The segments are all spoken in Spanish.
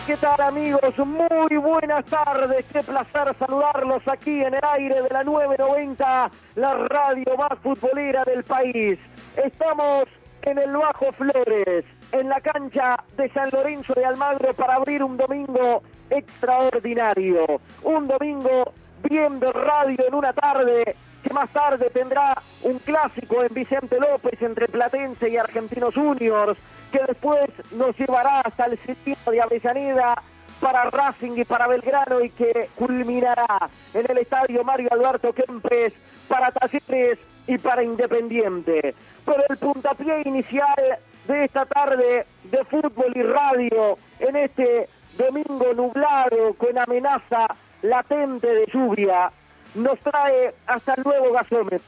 ¿Qué tal, amigos? Muy buenas tardes. Qué placer saludarlos aquí en el aire de la 990, la radio más futbolera del país. Estamos en el Bajo Flores, en la cancha de San Lorenzo de Almagro, para abrir un domingo extraordinario. Un domingo bien de radio en una tarde que más tarde tendrá un clásico en Vicente López entre Platense y Argentinos Juniors, que después nos llevará hasta el sitio de Avellaneda para Racing y para Belgrano, y que culminará en el estadio Mario Alberto Kempes para Talleres y para Independiente. Pero el puntapié inicial de esta tarde de fútbol y radio en este domingo nublado con amenaza latente de lluvia nos trae hasta el nuevo gasómetro.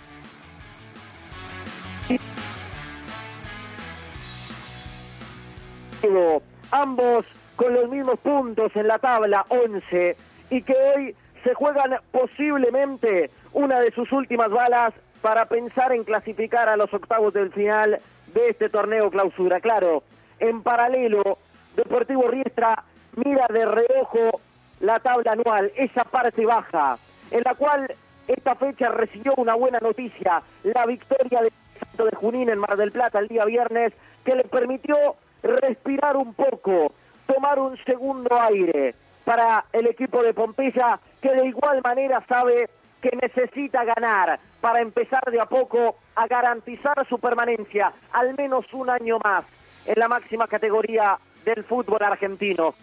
Ambos con los mismos puntos en la tabla, 11, y que hoy se juegan posiblemente una de sus últimas balas para pensar en clasificar a los octavos del final de este torneo clausura. Claro, en paralelo, Deportivo Riestra mira de reojo la tabla anual, esa parte baja, en la cual esta fecha recibió una buena noticia, la victoria de Santo de Junín en Mar del Plata el día viernes, que le permitió respirar un poco, tomar un segundo aire para el equipo de Pompeya, que de igual manera sabe que necesita ganar para empezar de a poco a garantizar su permanencia al menos un año más en la máxima categoría del fútbol argentino.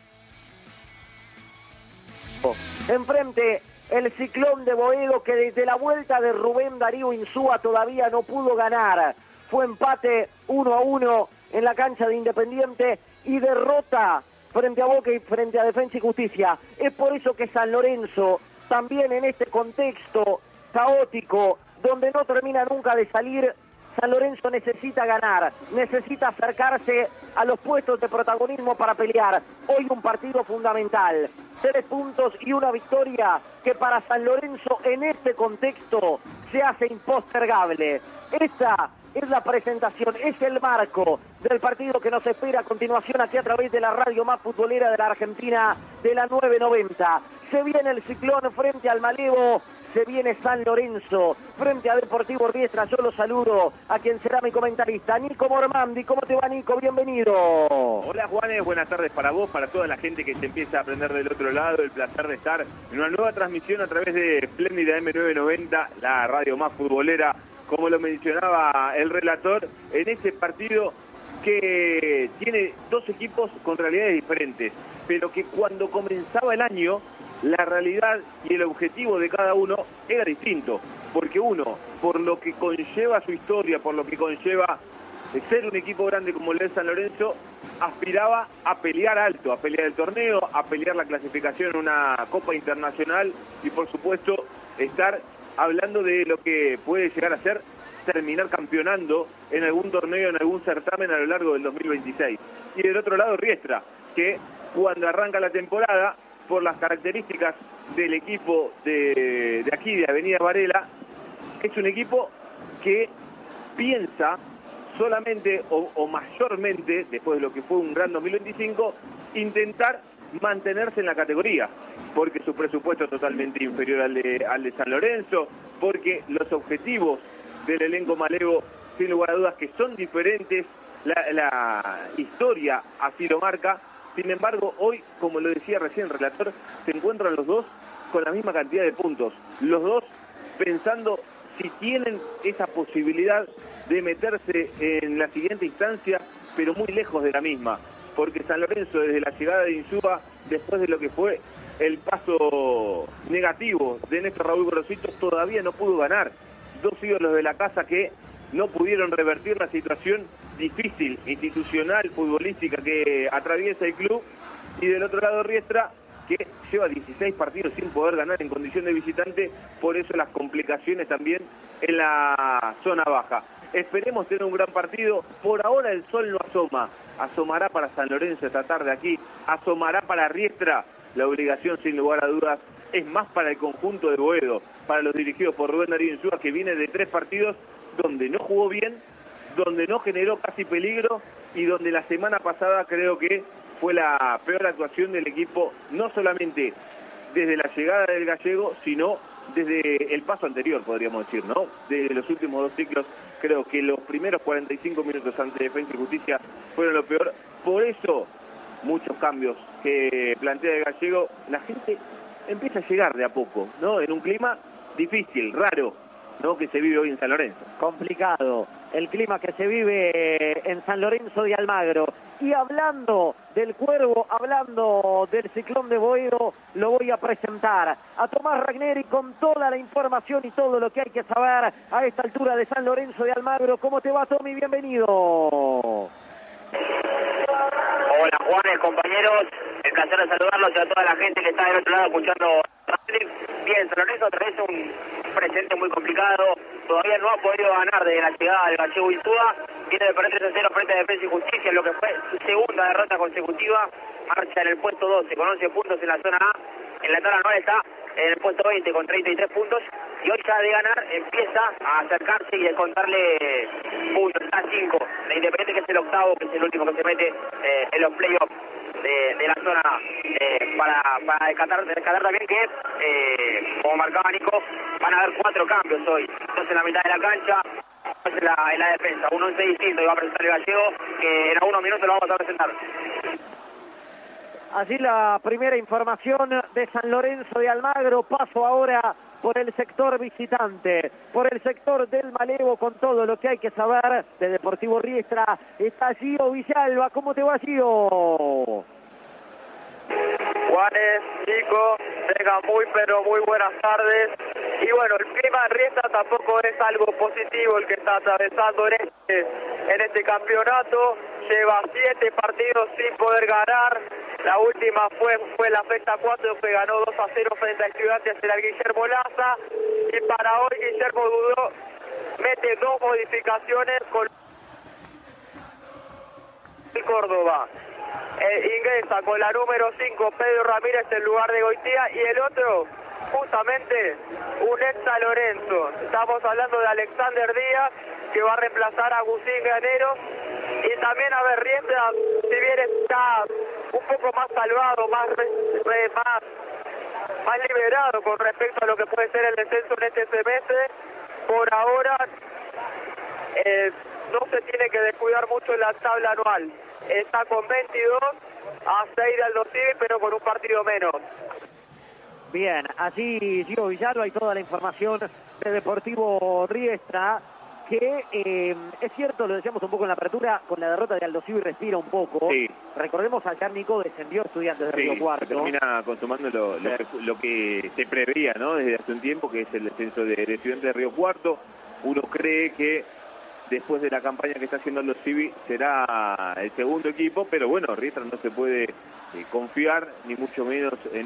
Enfrente el Ciclón de Boedo, que desde la vuelta de Rubén Darío Insúa todavía no pudo ganar. Fue empate 1-1 en la cancha de Independiente y derrota frente a Boca y frente a Defensa y Justicia. Es por eso que San Lorenzo, también en este contexto caótico, donde no termina nunca de salir, San Lorenzo necesita ganar, necesita acercarse a los puestos de protagonismo para pelear. Hoy un partido fundamental, 3 puntos y una victoria que para San Lorenzo en este contexto se hace impostergable. Esta es la presentación, es el marco del partido que nos espera a continuación aquí a través de la radio más futbolera de la Argentina, de la 990. Se viene el Ciclón frente al Malevo, se viene San Lorenzo frente a Deportivo Riestra. Yo lo saludo a quien será mi comentarista, Nico Mormandi. ¿Cómo te va, Nico? Bienvenido. Hola, Juanes, buenas tardes para vos, para toda la gente que se empieza a aprender del otro lado. El placer de estar en una nueva transmisión a través de Espléndida M990, la radio más futbolera, como lo mencionaba el relator, en este partido que tiene dos equipos con realidades diferentes, pero que cuando comenzaba el año, la realidad y el objetivo de cada uno era distinto, porque uno, por lo que conlleva su historia, por lo que conlleva ser un equipo grande como el de San Lorenzo, aspiraba a pelear alto, a pelear el torneo, a pelear la clasificación en una Copa Internacional y por supuesto estar hablando de lo que puede llegar a ser terminar campeonando en algún torneo, en algún certamen a lo largo del 2026. Y del otro lado Riestra, que cuando arranca la temporada, por las características del equipo de aquí, de Avenida Varela, es un equipo que piensa solamente o mayormente, después de lo que fue un gran 2025, intentar mantenerse en la categoría, porque su presupuesto es totalmente inferior al de San Lorenzo, porque los objetivos del elenco malevo, sin lugar a dudas, que son diferentes, la historia así lo marca. Sin embargo, hoy, como lo decía recién el relator, se encuentran los dos con la misma cantidad de puntos, los dos pensando si tienen esa posibilidad de meterse en la siguiente instancia, pero muy lejos de la misma, porque San Lorenzo, desde la llegada de Insúa, después de lo que fue el paso negativo de Néstor Raúl Gorosito, todavía no pudo ganar. Dos ídolos de la casa que no pudieron revertir la situación difícil, institucional, futbolística que atraviesa el club, y del otro lado Riestra, que lleva 16 partidos sin poder ganar en condición de visitante, por eso las complicaciones también en la zona baja. Esperemos tener un gran partido. Por ahora el sol no asoma, asomará para San Lorenzo esta tarde aquí, asomará para Riestra. La obligación, sin lugar a dudas, es más para el conjunto de Boedo, para los dirigidos por Rubén Darío Insúa, que viene de 3 partidos donde no jugó bien, donde no generó casi peligro y donde la semana pasada creo que fue la peor actuación del equipo, no solamente desde la llegada del gallego, sino desde el paso anterior, podríamos decir, ¿no? De los últimos 2 ciclos, creo que los primeros 45 minutos ante Defensa y Justicia fueron lo peor. Por eso, muchos cambios que plantea el gallego, la gente empieza a llegar de a poco, ¿no? En un clima difícil, raro, ¿no? Que se vive hoy en San Lorenzo. Complicado el clima que se vive en San Lorenzo de Almagro. Y hablando del Cuervo, hablando del Ciclón de Boedo, lo voy a presentar a Tomás Ragneri con toda la información y todo lo que hay que saber a esta altura de San Lorenzo de Almagro. ¿Cómo te va, Tommy? Bienvenido. Hola Juanes, compañeros, el placer de saludarlos y a toda la gente que está del otro lado escuchando. Bien, San Lorenzo atraviesa un presente muy complicado, todavía no ha podido ganar desde la llegada del gallego Insúa, viene de perder 3-0 frente a Defensa y Justicia, lo que fue su segunda derrota consecutiva, marcha en el puesto 12 con 11 puntos en la zona A, en la tabla anual está en el puesto 20 con 33 puntos, y hoy ya de ganar empieza a acercarse y a contarle puntos, está 5, la Independiente que es el octavo, que es el último que se mete en los playoffs de la zona para descartar también que, como marcaba Nico, van a haber 4 cambios hoy, 2 en la mitad de la cancha, 2 en la defensa, un 11 distinto y va a presentar el gallego, que en algunos minutos lo vamos a presentar. Así la primera información de San Lorenzo de Almagro. Paso ahora por el sector visitante, por el sector del Malevo, con todo lo que hay que saber de Deportivo Riestra. Está Gio Villalba. ¿Cómo te va, Gio? Juanes, Chico, tengan pero muy buenas tardes. Y bueno, el clima en Riestra tampoco es algo positivo el que está atravesando en este campeonato. Lleva 7 partidos sin poder ganar. La última fue la fecha 4 que ganó 2-0 frente a Estudiantes en el Guillermo Laza. Y para hoy Guillermo Dudó mete 2 modificaciones con el Córdoba. Ingresa con la número 5 Pedro Ramírez en lugar de Goitía, y el otro justamente un ex San Lorenzo. Estamos hablando de Alexander Díaz, que va a reemplazar a Agustín Granero. Y también a ver, Riestra, si bien está un poco más salvado, más liberado con respecto a lo que puede ser el descenso en este semestre, por ahora no se tiene que descuidar mucho en la tabla anual. Está con 22 a 6 de Aldo Civi, pero con un partido menos. Bien, así Gio Villalba y toda la información de Deportivo Riestra, que es cierto, lo decíamos un poco en la apertura, con la derrota de Aldo Civi respira un poco. Sí. Recordemos, ayer Nico descendió Estudiantes de Río Cuarto. Termina consumando lo que se preveía, ¿no? Desde hace un tiempo, que es el descenso de Estudiantes de Río Cuarto. Uno cree que después de la campaña que está haciendo Aldo Civi será el segundo equipo, pero bueno, Riestra no se puede confiar, ni mucho menos en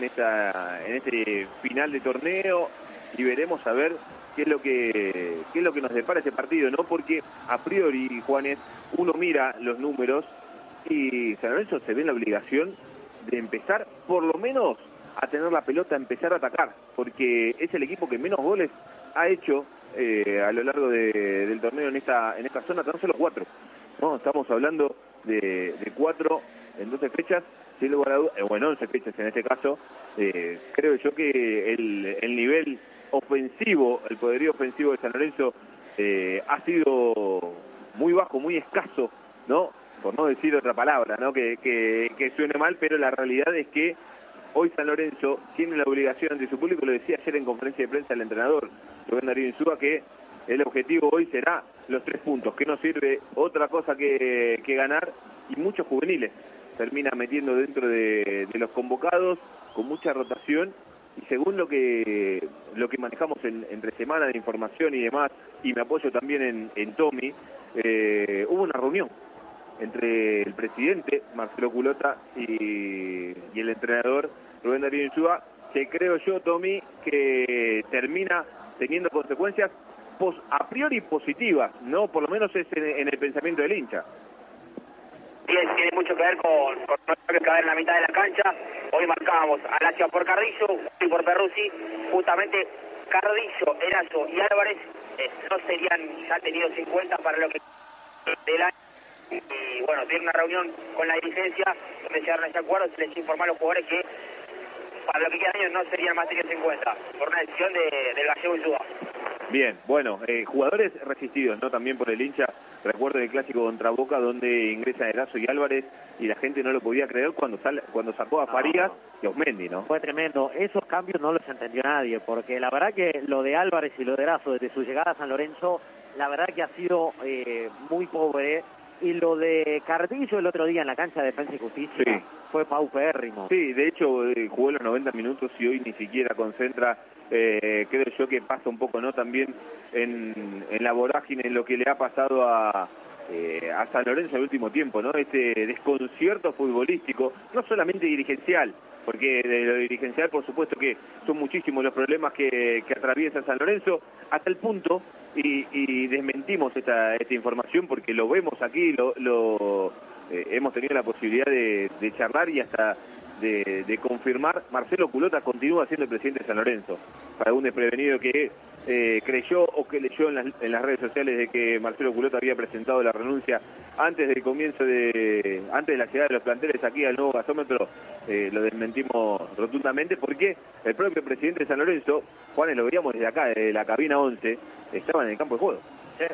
este final de torneo, y veremos a ver qué es lo que nos depara este partido, ¿no? Porque a priori, Juanes, uno mira los números y San Lorenzo se ve en la obligación de empezar, por lo menos, a tener la pelota, a empezar a atacar, porque es el equipo que menos goles ha hecho a lo largo del torneo en esta zona, tan solo 4, ¿no? Estamos hablando de 4 en 12 fechas, sin lugar a dudas, o en 11 fechas en este caso. Creo yo que el nivel ofensivo, el poderío ofensivo de San Lorenzo ha sido muy bajo, muy escaso, ¿no? Por no decir otra palabra, ¿no? Que suene mal, pero la realidad es que hoy San Lorenzo tiene la obligación ante su público, lo decía ayer en conferencia de prensa el entrenador Rubén Darío Insúa, que el objetivo hoy será los 3 puntos, que no sirve otra cosa que ganar, y muchos juveniles termina metiendo dentro de los convocados con mucha rotación, y según lo que manejamos entre semana de información y demás, y me apoyo también en Tommy, hubo una reunión entre el presidente Marcelo Culota y el entrenador Rubén Darío Insúa, que creo yo, Tommy, que termina teniendo consecuencias a priori positivas, ¿no? Por lo menos es en el pensamiento del hincha. Tiene mucho que ver con lo que va en la mitad de la cancha. Hoy marcábamos a Lazio por Carrillo y por Perruzzi. Justamente Carrillo, Erazo y Álvarez no serían ya tenido 50 para lo que del año. y bueno, tiene una reunión con la dirigencia donde llegaron a ese acuerdo, se les informó a los jugadores que para lo que quedan años no serían más tenidos en cuenta por una decisión del Gallego Insúa. Bien, bueno, jugadores resistidos, ¿no? También por el hincha. Recuerdo el clásico contra Boca donde ingresan Erazo y Álvarez y la gente no lo podía creer cuando sacó a Farías y a Osmendi, ¿no? Fue tremendo. Esos cambios no los entendió nadie, porque la verdad que lo de Álvarez y lo de Erazo desde su llegada a San Lorenzo, la verdad que ha sido muy pobre. Y lo de Cardillo el otro día en la cancha de Defensa y Justicia fue paupérrimo. Sí, de hecho jugó los 90 minutos y hoy ni siquiera concentra. Creo yo que pasa un poco, ¿no? También en la vorágine, en lo que le ha pasado a San Lorenzo en el último tiempo, ¿no? Este desconcierto futbolístico, no solamente dirigencial, porque de lo dirigencial por supuesto que son muchísimos los problemas que atraviesa San Lorenzo, hasta el punto, y desmentimos esta información porque lo vemos aquí, hemos tenido la posibilidad de charlar y hasta de confirmar. Marcelo Culota continúa siendo el presidente de San Lorenzo. Para un desprevenido que creyó o que leyó en las redes sociales de que Marcelo Culota había presentado la renuncia antes del comienzo antes de la llegada de los planteles aquí al nuevo gasómetro, lo desmentimos rotundamente porque el propio presidente de San Lorenzo, Juanes, lo veíamos desde acá, de la cabina 11, estaba en el campo de juego.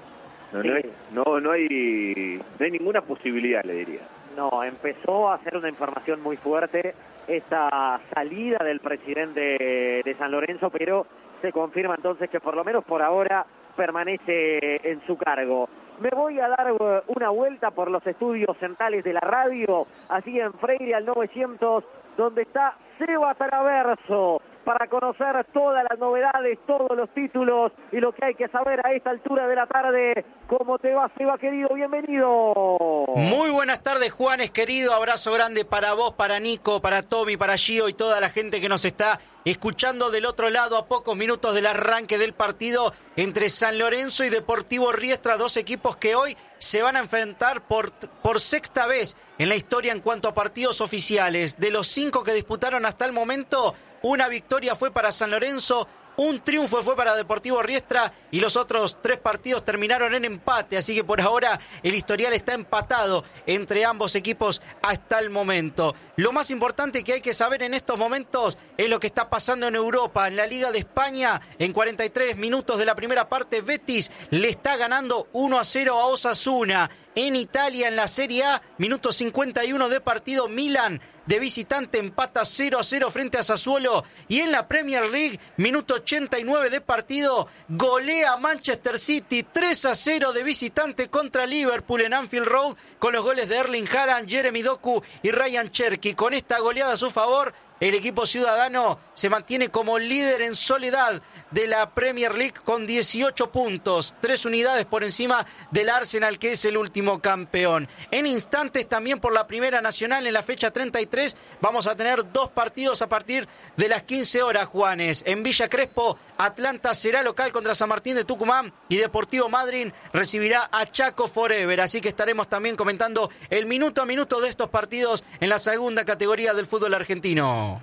No hay ninguna posibilidad, le diría. No, empezó a ser una información muy fuerte esta salida del presidente de San Lorenzo, pero se confirma entonces que por lo menos por ahora permanece en su cargo. Me voy a dar una vuelta por los estudios centrales de la radio, así en Freire al 900, donde está Seba Traverso, para conocer todas las novedades, todos los títulos y lo que hay que saber a esta altura de la tarde. ¿Cómo te va, Seba, querido? Bienvenido. Muy buenas tardes, Juanes, querido. Abrazo grande para vos, para Nico, para Tommy, para Gio y toda la gente que nos está escuchando del otro lado a pocos minutos del arranque del partido entre San Lorenzo y Deportivo Riestra, dos equipos que hoy se van a enfrentar por sexta vez en la historia en cuanto a partidos oficiales. De los 5 que disputaron hasta el momento, una victoria fue para San Lorenzo, un triunfo fue para Deportivo Riestra y los otros 3 partidos terminaron en empate, así que por ahora el historial está empatado entre ambos equipos hasta el momento. Lo más importante que hay que saber en estos momentos es lo que está pasando en Europa, en la Liga de España. En 43 minutos de la primera parte, Betis le está ganando 1-0 a Osasuna. En Italia, en la Serie A, minuto 51 de partido, Milan de visitante empata 0-0 frente a Sassuolo. Y en la Premier League, minuto 89 de partido, golea Manchester City 3-0 de visitante contra Liverpool en Anfield Road, con los goles de Erling Haaland, Jeremy Doku y Ryan Cherki. Con esta goleada a su favor, el equipo ciudadano se mantiene como líder en soledad de la Premier League con 18 puntos, 3 unidades por encima del Arsenal, que es el último campeón. En instantes, también por la Primera Nacional, en la fecha 33, vamos a tener 2 partidos a partir de las 15 horas, Juanes. En Villa Crespo, Atlanta será local contra San Martín de Tucumán y Deportivo Madryn recibirá a Chaco Forever. Así que estaremos también comentando el minuto a minuto de estos partidos en la segunda categoría del fútbol argentino.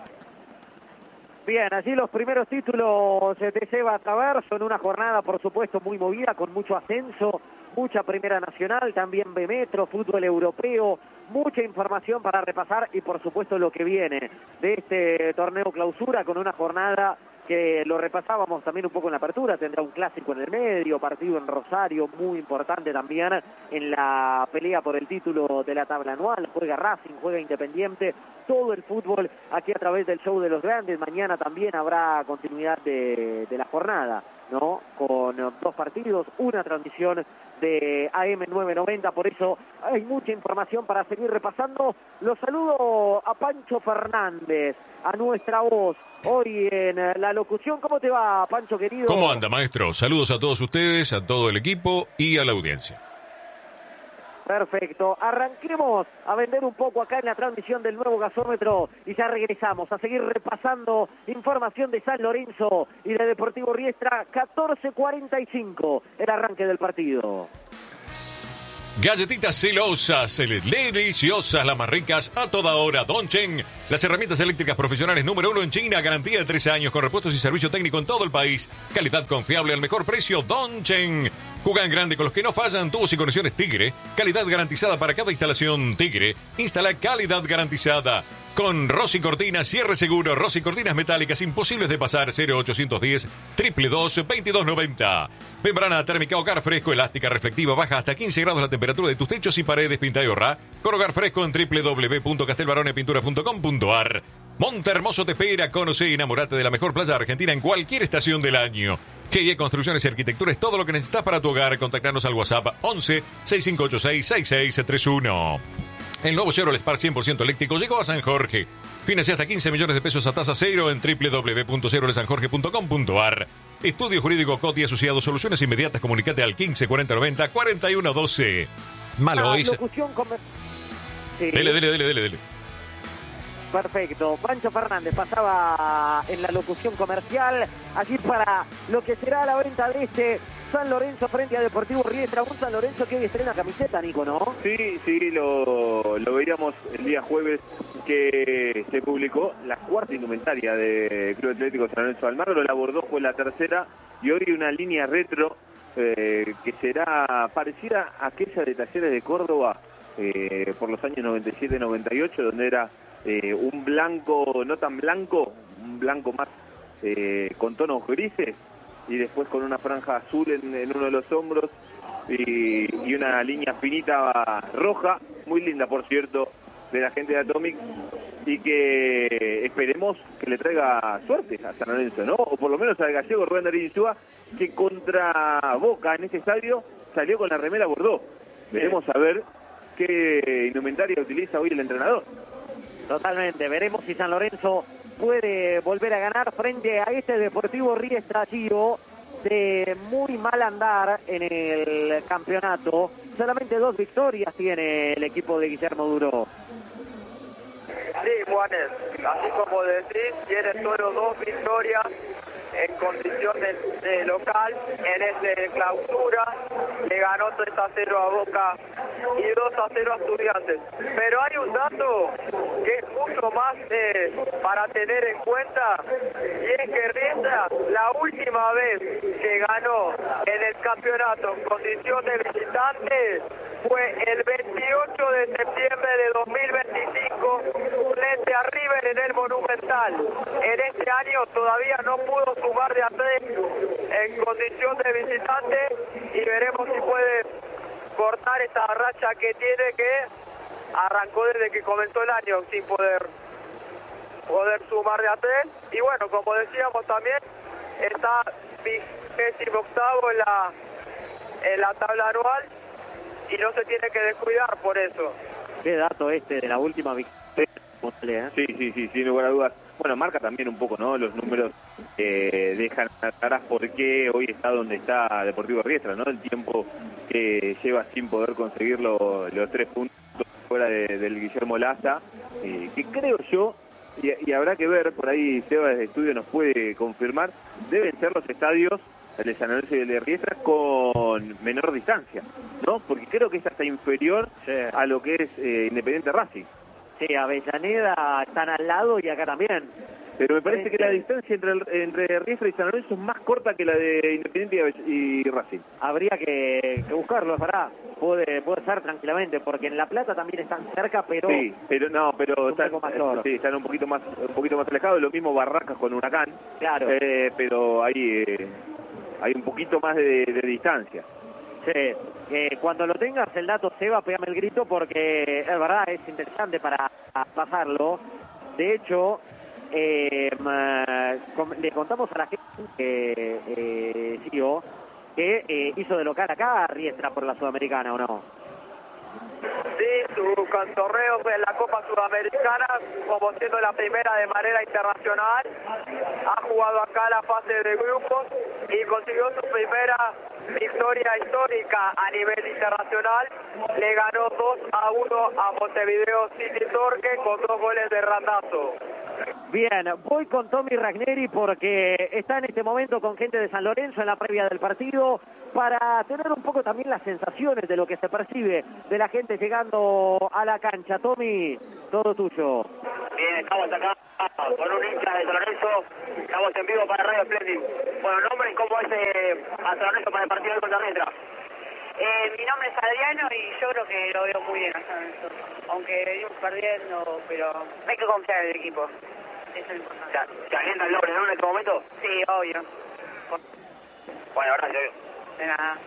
Bien, así los primeros títulos de Seba Traverso en una jornada, por supuesto, muy movida, con mucho ascenso, mucha Primera Nacional, también B-Metro, fútbol europeo, mucha información para repasar y, por supuesto, lo que viene de este torneo clausura con una jornada que lo repasábamos también un poco en la apertura, tendrá un clásico en el medio, partido en Rosario, muy importante también en la pelea por el título de la tabla anual, juega Racing, juega Independiente, todo el fútbol aquí a través del show de los grandes. Mañana también habrá continuidad de la jornada, ¿no? Con 2 partidos, una transmisión de AM990, por eso hay mucha información para seguir repasando. Los saludo a Pancho Fernández, a nuestra voz, hoy en la locución. ¿Cómo te va, Pancho, querido? ¿Cómo anda, maestro? Saludos a todos ustedes, a todo el equipo y a la audiencia. Perfecto, arranquemos a vender un poco acá en la transmisión del nuevo gasómetro y ya regresamos a seguir repasando información de San Lorenzo y de Deportivo Riestra. 14:45 el arranque del partido. Galletitas celosas, deliciosas, las más ricas a toda hora. Dongchen, las herramientas eléctricas profesionales número 1 en China, garantía de 13 años con repuestos y servicio técnico en todo el país. Calidad confiable al mejor precio. Dongchen. Jugá en grande con los que no fallan. Tubos y conexiones Tigre. Calidad garantizada para cada instalación Tigre. Instala calidad garantizada. Con Rossi Cortinas, cierre seguro, Rossi Cortinas metálicas imposibles de pasar, 0810 222 2290. Membrana térmica hogar fresco, elástica, reflectiva, baja hasta 15 grados la temperatura de tus techos y paredes, pinta y ahorra. Con hogar fresco en www.castelbaronepintura.com.ar. Monte Hermoso te espera, conoce y enamorate de la mejor playa argentina en cualquier estación del año. GIE Construcciones y Arquitectura es todo lo que necesitas para tu hogar. Contactarnos al WhatsApp 11 6586 6631. El nuevo Chevrolet Spark 100% eléctrico llegó a San Jorge. Financia hasta 15 millones de pesos a tasa cero en www.chevroletsanjorge.com.ar. Estudio Jurídico COT y Asociados, soluciones inmediatas. Comunicate al 15 40 90 41 12. Malo es. Sí. Dele. Perfecto. Pancho Fernández pasaba en la locución comercial aquí para lo que será la venta de este San Lorenzo frente a Deportivo Riestra. Un San Lorenzo que hoy estrena camiseta, Nico, ¿no? Sí, lo veíamos el día jueves que se publicó la cuarta indumentaria de Club Atlético San Lorenzo de Almagro. La Bordeaux fue la tercera y hoy una línea retro que será parecida a aquella de Talleres de Córdoba por los años 97-98, donde era un blanco no tan blanco, un blanco más con tonos grises y después con una franja azul en uno de los hombros y una línea finita roja, muy linda por cierto, de la gente de Atomic, y que esperemos que le traiga suerte a San Lorenzo, ¿no? O por lo menos al gallego Rubén Darío Insúa, que contra Boca en este estadio salió con la remera Bordeaux. Veremos a ver qué indumentaria utiliza hoy el entrenador. Totalmente, veremos si San Lorenzo puede volver a ganar frente a este Deportivo Riestra, Gio, de muy mal andar en el campeonato. Solamente 2 victorias tiene el equipo de Guillermo Duro. Sí, Juanes, así como decís, tiene solo 2 victorias en condición de local en este clausura. Le ganó 3-0 a Boca y 2-0 a Estudiantes. Pero hay un dato que es mucho más para tener en cuenta, y es que Riestra, la última vez que ganó en el campeonato en condición de visitante fue el 28 de septiembre de 2025 frente a River en el Monumental. En este año todavía no pudo sumar de a 3 en condición de visitante y veremos si puede cortar esta racha que tiene, que arrancó desde que comenzó el año sin poder sumar de a 3. Y bueno, como decíamos también, está 28º en la tabla anual y no se tiene que descuidar por eso. Qué dato de la última victoria. Sí, sin lugar a dudas. Bueno, marca también un poco, ¿no? Los números dejan atrás por qué hoy está donde está Deportivo Riestra, ¿no? El tiempo que lleva sin poder conseguir los 3 puntos fuera del Guillermo Laza, que creo yo, y habrá que ver, por ahí Seba desde estudio nos puede confirmar, deben ser los estadios, el de San Lorenzo y el de Riestra, con menor distancia, ¿no? Porque creo que es hasta inferior a lo que es Independiente Racing. Sí, Avellaneda están al lado y acá también. Pero me parece que la distancia entre Riestra y San Lorenzo es más corta que la de Independiente y Racing. Habría que buscarlo, es verdad. Puede ser tranquilamente, porque en La Plata también están cerca, pero... Sí, pero están un poquito más alejados. Lo mismo Barracas con Huracán. Claro. Pero hay un poquito más de distancia. Sí, cuando lo tengas el dato, Seba, pégame el grito, porque es verdad, es interesante para pasarlo. De hecho, le contamos a la gente Gio, que hizo de local acá a Riestra por la Sudamericana, ¿o no? Sí, su cantorreo fue en la Copa Sudamericana, como siendo la primera de manera internacional. Ha jugado acá la fase de grupos y consiguió su primera victoria histórica a nivel internacional. Le ganó 2-1 a Montevideo City Torque con 2 goles de Randazzo. Bien, voy con Tommy Ragneri porque está en este momento con gente de San Lorenzo en la previa del partido para tener un poco también las sensaciones de lo que se percibe de la gente llegando a la cancha. Tommy, todo tuyo. Bien, estamos acá con un hincha de San Lorenzo, estamos en vivo para Radio Splendid. Bueno, nombre, ¿cómo es a San Lorenzo para el partido de contra Riestra? Mi nombre es Adriano y yo creo que lo veo muy bien a San Lorenzo. Aunque venimos perdiendo, pero hay que confiar en el equipo. Eso es lo importante. ¿Se alienta el doble, no, en este momento? Sí, obvio. Bueno, gracias. De nada.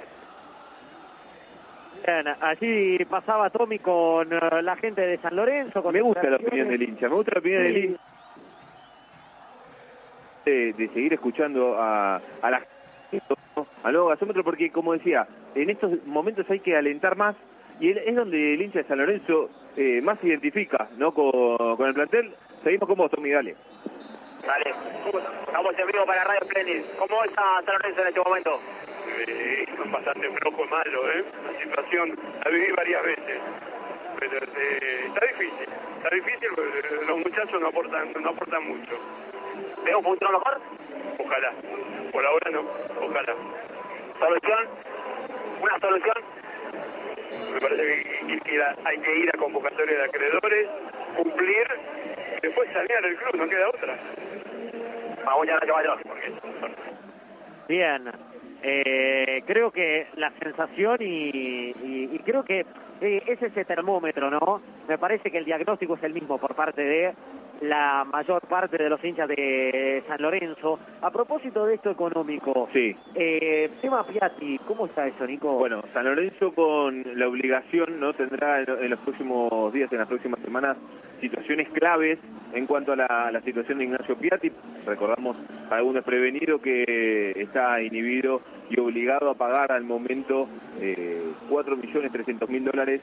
Bien, allí pasaba Tommy con la gente de San Lorenzo. Con Me gusta la opinión del hincha, me gusta la opinión del hincha. De seguir escuchando a la gente, ¿no? Al nuevo gasómetro, porque como decía, en estos momentos hay que alentar más, y es donde el hincha de San Lorenzo más se identifica, ¿no? Con el plantel. Seguimos con vos, Tommy, dale. Dale, estamos en vivo para Radio Splendid. ¿Cómo está San Lorenzo en este momento? Bastante flojo y malo, la situación la viví varias veces, pero está difícil porque los muchachos no aportan mucho. ¿Veo un futuro mejor? Ojalá, por ahora no, ojalá. ¿Solución? ¿Una solución? Me parece que hay que ir a convocatoria de acreedores, cumplir, y después sanear el club, no queda otra. Vamos ya, caballo. Bien, creo que la sensación y creo que es ese termómetro, ¿no? Me parece que el diagnóstico es el mismo por parte de la mayor parte de los hinchas de San Lorenzo. A propósito de esto económico, Sí. Tema Piatti, ¿cómo está eso, Nico? Bueno, San Lorenzo con la obligación, ¿no? Tendrá en los próximos días, en las próximas semanas, situaciones claves en cuanto a la situación de Ignacio Piatti. Recordamos a algún desprevenido que está inhibido y obligado a pagar al momento $4.300.000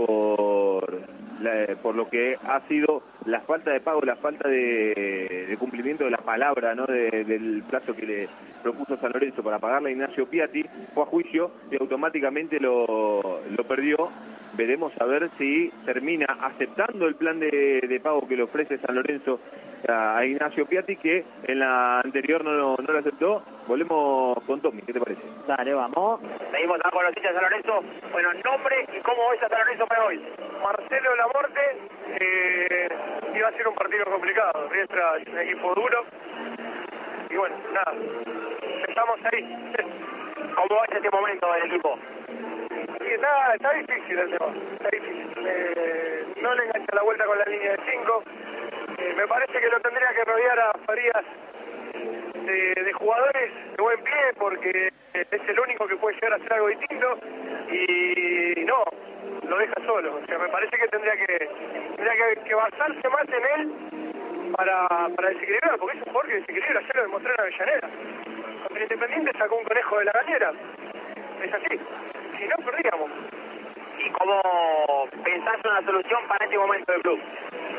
por lo que ha sido la falta de pago, la falta de cumplimiento de la palabra, ¿no? Del plazo que le propuso San Lorenzo para pagarle a Ignacio Piatti. Fue a juicio y automáticamente lo perdió. Veremos a ver si termina aceptando el plan de pago que le ofrece San Lorenzo a Ignacio Piatti, que en la anterior no lo aceptó. Volvemos con Tommy, ¿qué te parece? Dale, vamos. Seguimos con los hinchas de San Lorenzo. Bueno, nombre y cómo ves a San Lorenzo para hoy. Marcelo Lamorte iba a ser un partido complicado. Riestra es un equipo duro. Y bueno, nada, estamos ahí. ¿Cómo ves este momento del equipo? Y está difícil el tema. Está difícil. No le engancha la vuelta con la línea de 5. Me parece que lo tendría que rodear a Farías de jugadores de buen pie, porque es el único que puede llegar a hacer algo distinto, y no, lo deja solo. O sea, me parece que tendría que basarse más en él para desequilibrar, porque es un jugador que desequilibra. Ayer lo demostró en Avellaneda. Contra el Independiente sacó un conejo de la bañera. Es así. Si no, perdíamos. ¿Y cómo pensás una solución para este momento del club?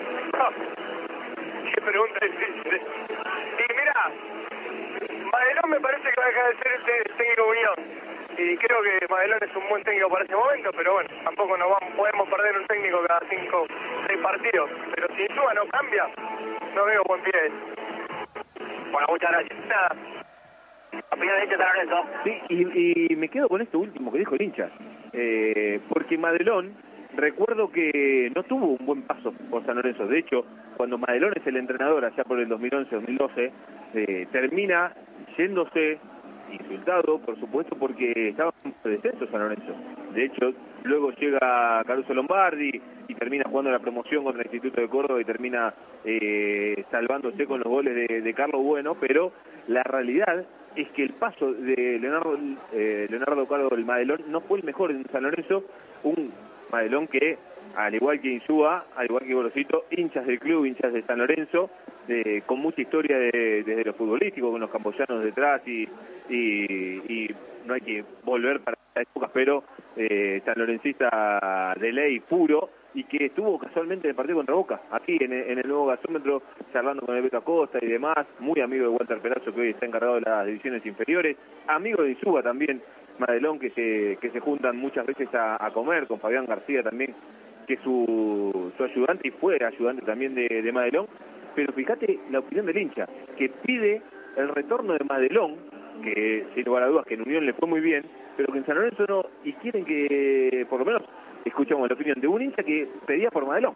Qué pregunta difícil. Y mirá, Madelón me parece que va a dejar de ser el técnico Unión. Y creo que Madelón es un buen técnico para ese momento, pero bueno, tampoco podemos perder un técnico cada 5 o 6 partidos. Pero si Insúa no cambia, no veo buen pie. Bueno, muchas gracias. Nada. Opinión de hincha de San Lorenzo. Sí, y me quedo con esto último que dijo el hincha. Porque Madelón, recuerdo que no tuvo un buen paso por San Lorenzo. De hecho, cuando Madelón es el entrenador, allá por el 2011-2012, termina yéndose insultado, por supuesto, porque estaba en descenso San Lorenzo. De hecho, luego llega Caruso Lombardi y termina jugando la promoción contra el Instituto de Córdoba y termina salvándose con los goles de Carlos Bueno, pero la realidad es que el paso de Leonardo Carlos del Madelón no fue el mejor en San Lorenzo. Un Madelón que, al igual que Insúa, al igual que Gorosito, hinchas del club, hinchas de San Lorenzo, con mucha historia desde lo futbolístico, con los camboyanos detrás, y no hay que volver para esa época, pero sanlorencista de ley puro, y que estuvo casualmente en el partido contra Boca, aquí en el nuevo gasómetro, charlando con el Beto Acosta y demás, muy amigo de Walter Perazo, que hoy está encargado de las divisiones inferiores, amigo de Insúa también, Madelón, que se juntan muchas veces a comer, con Fabián García también, que es su ayudante y fue ayudante también de Madelón. Pero fíjate la opinión del hincha, que pide el retorno de Madelón, que sin lugar a dudas que en Unión le fue muy bien, pero que en San Lorenzo no, y quieren que, por lo menos, escuchamos la opinión de un hincha que pedía por Madelón.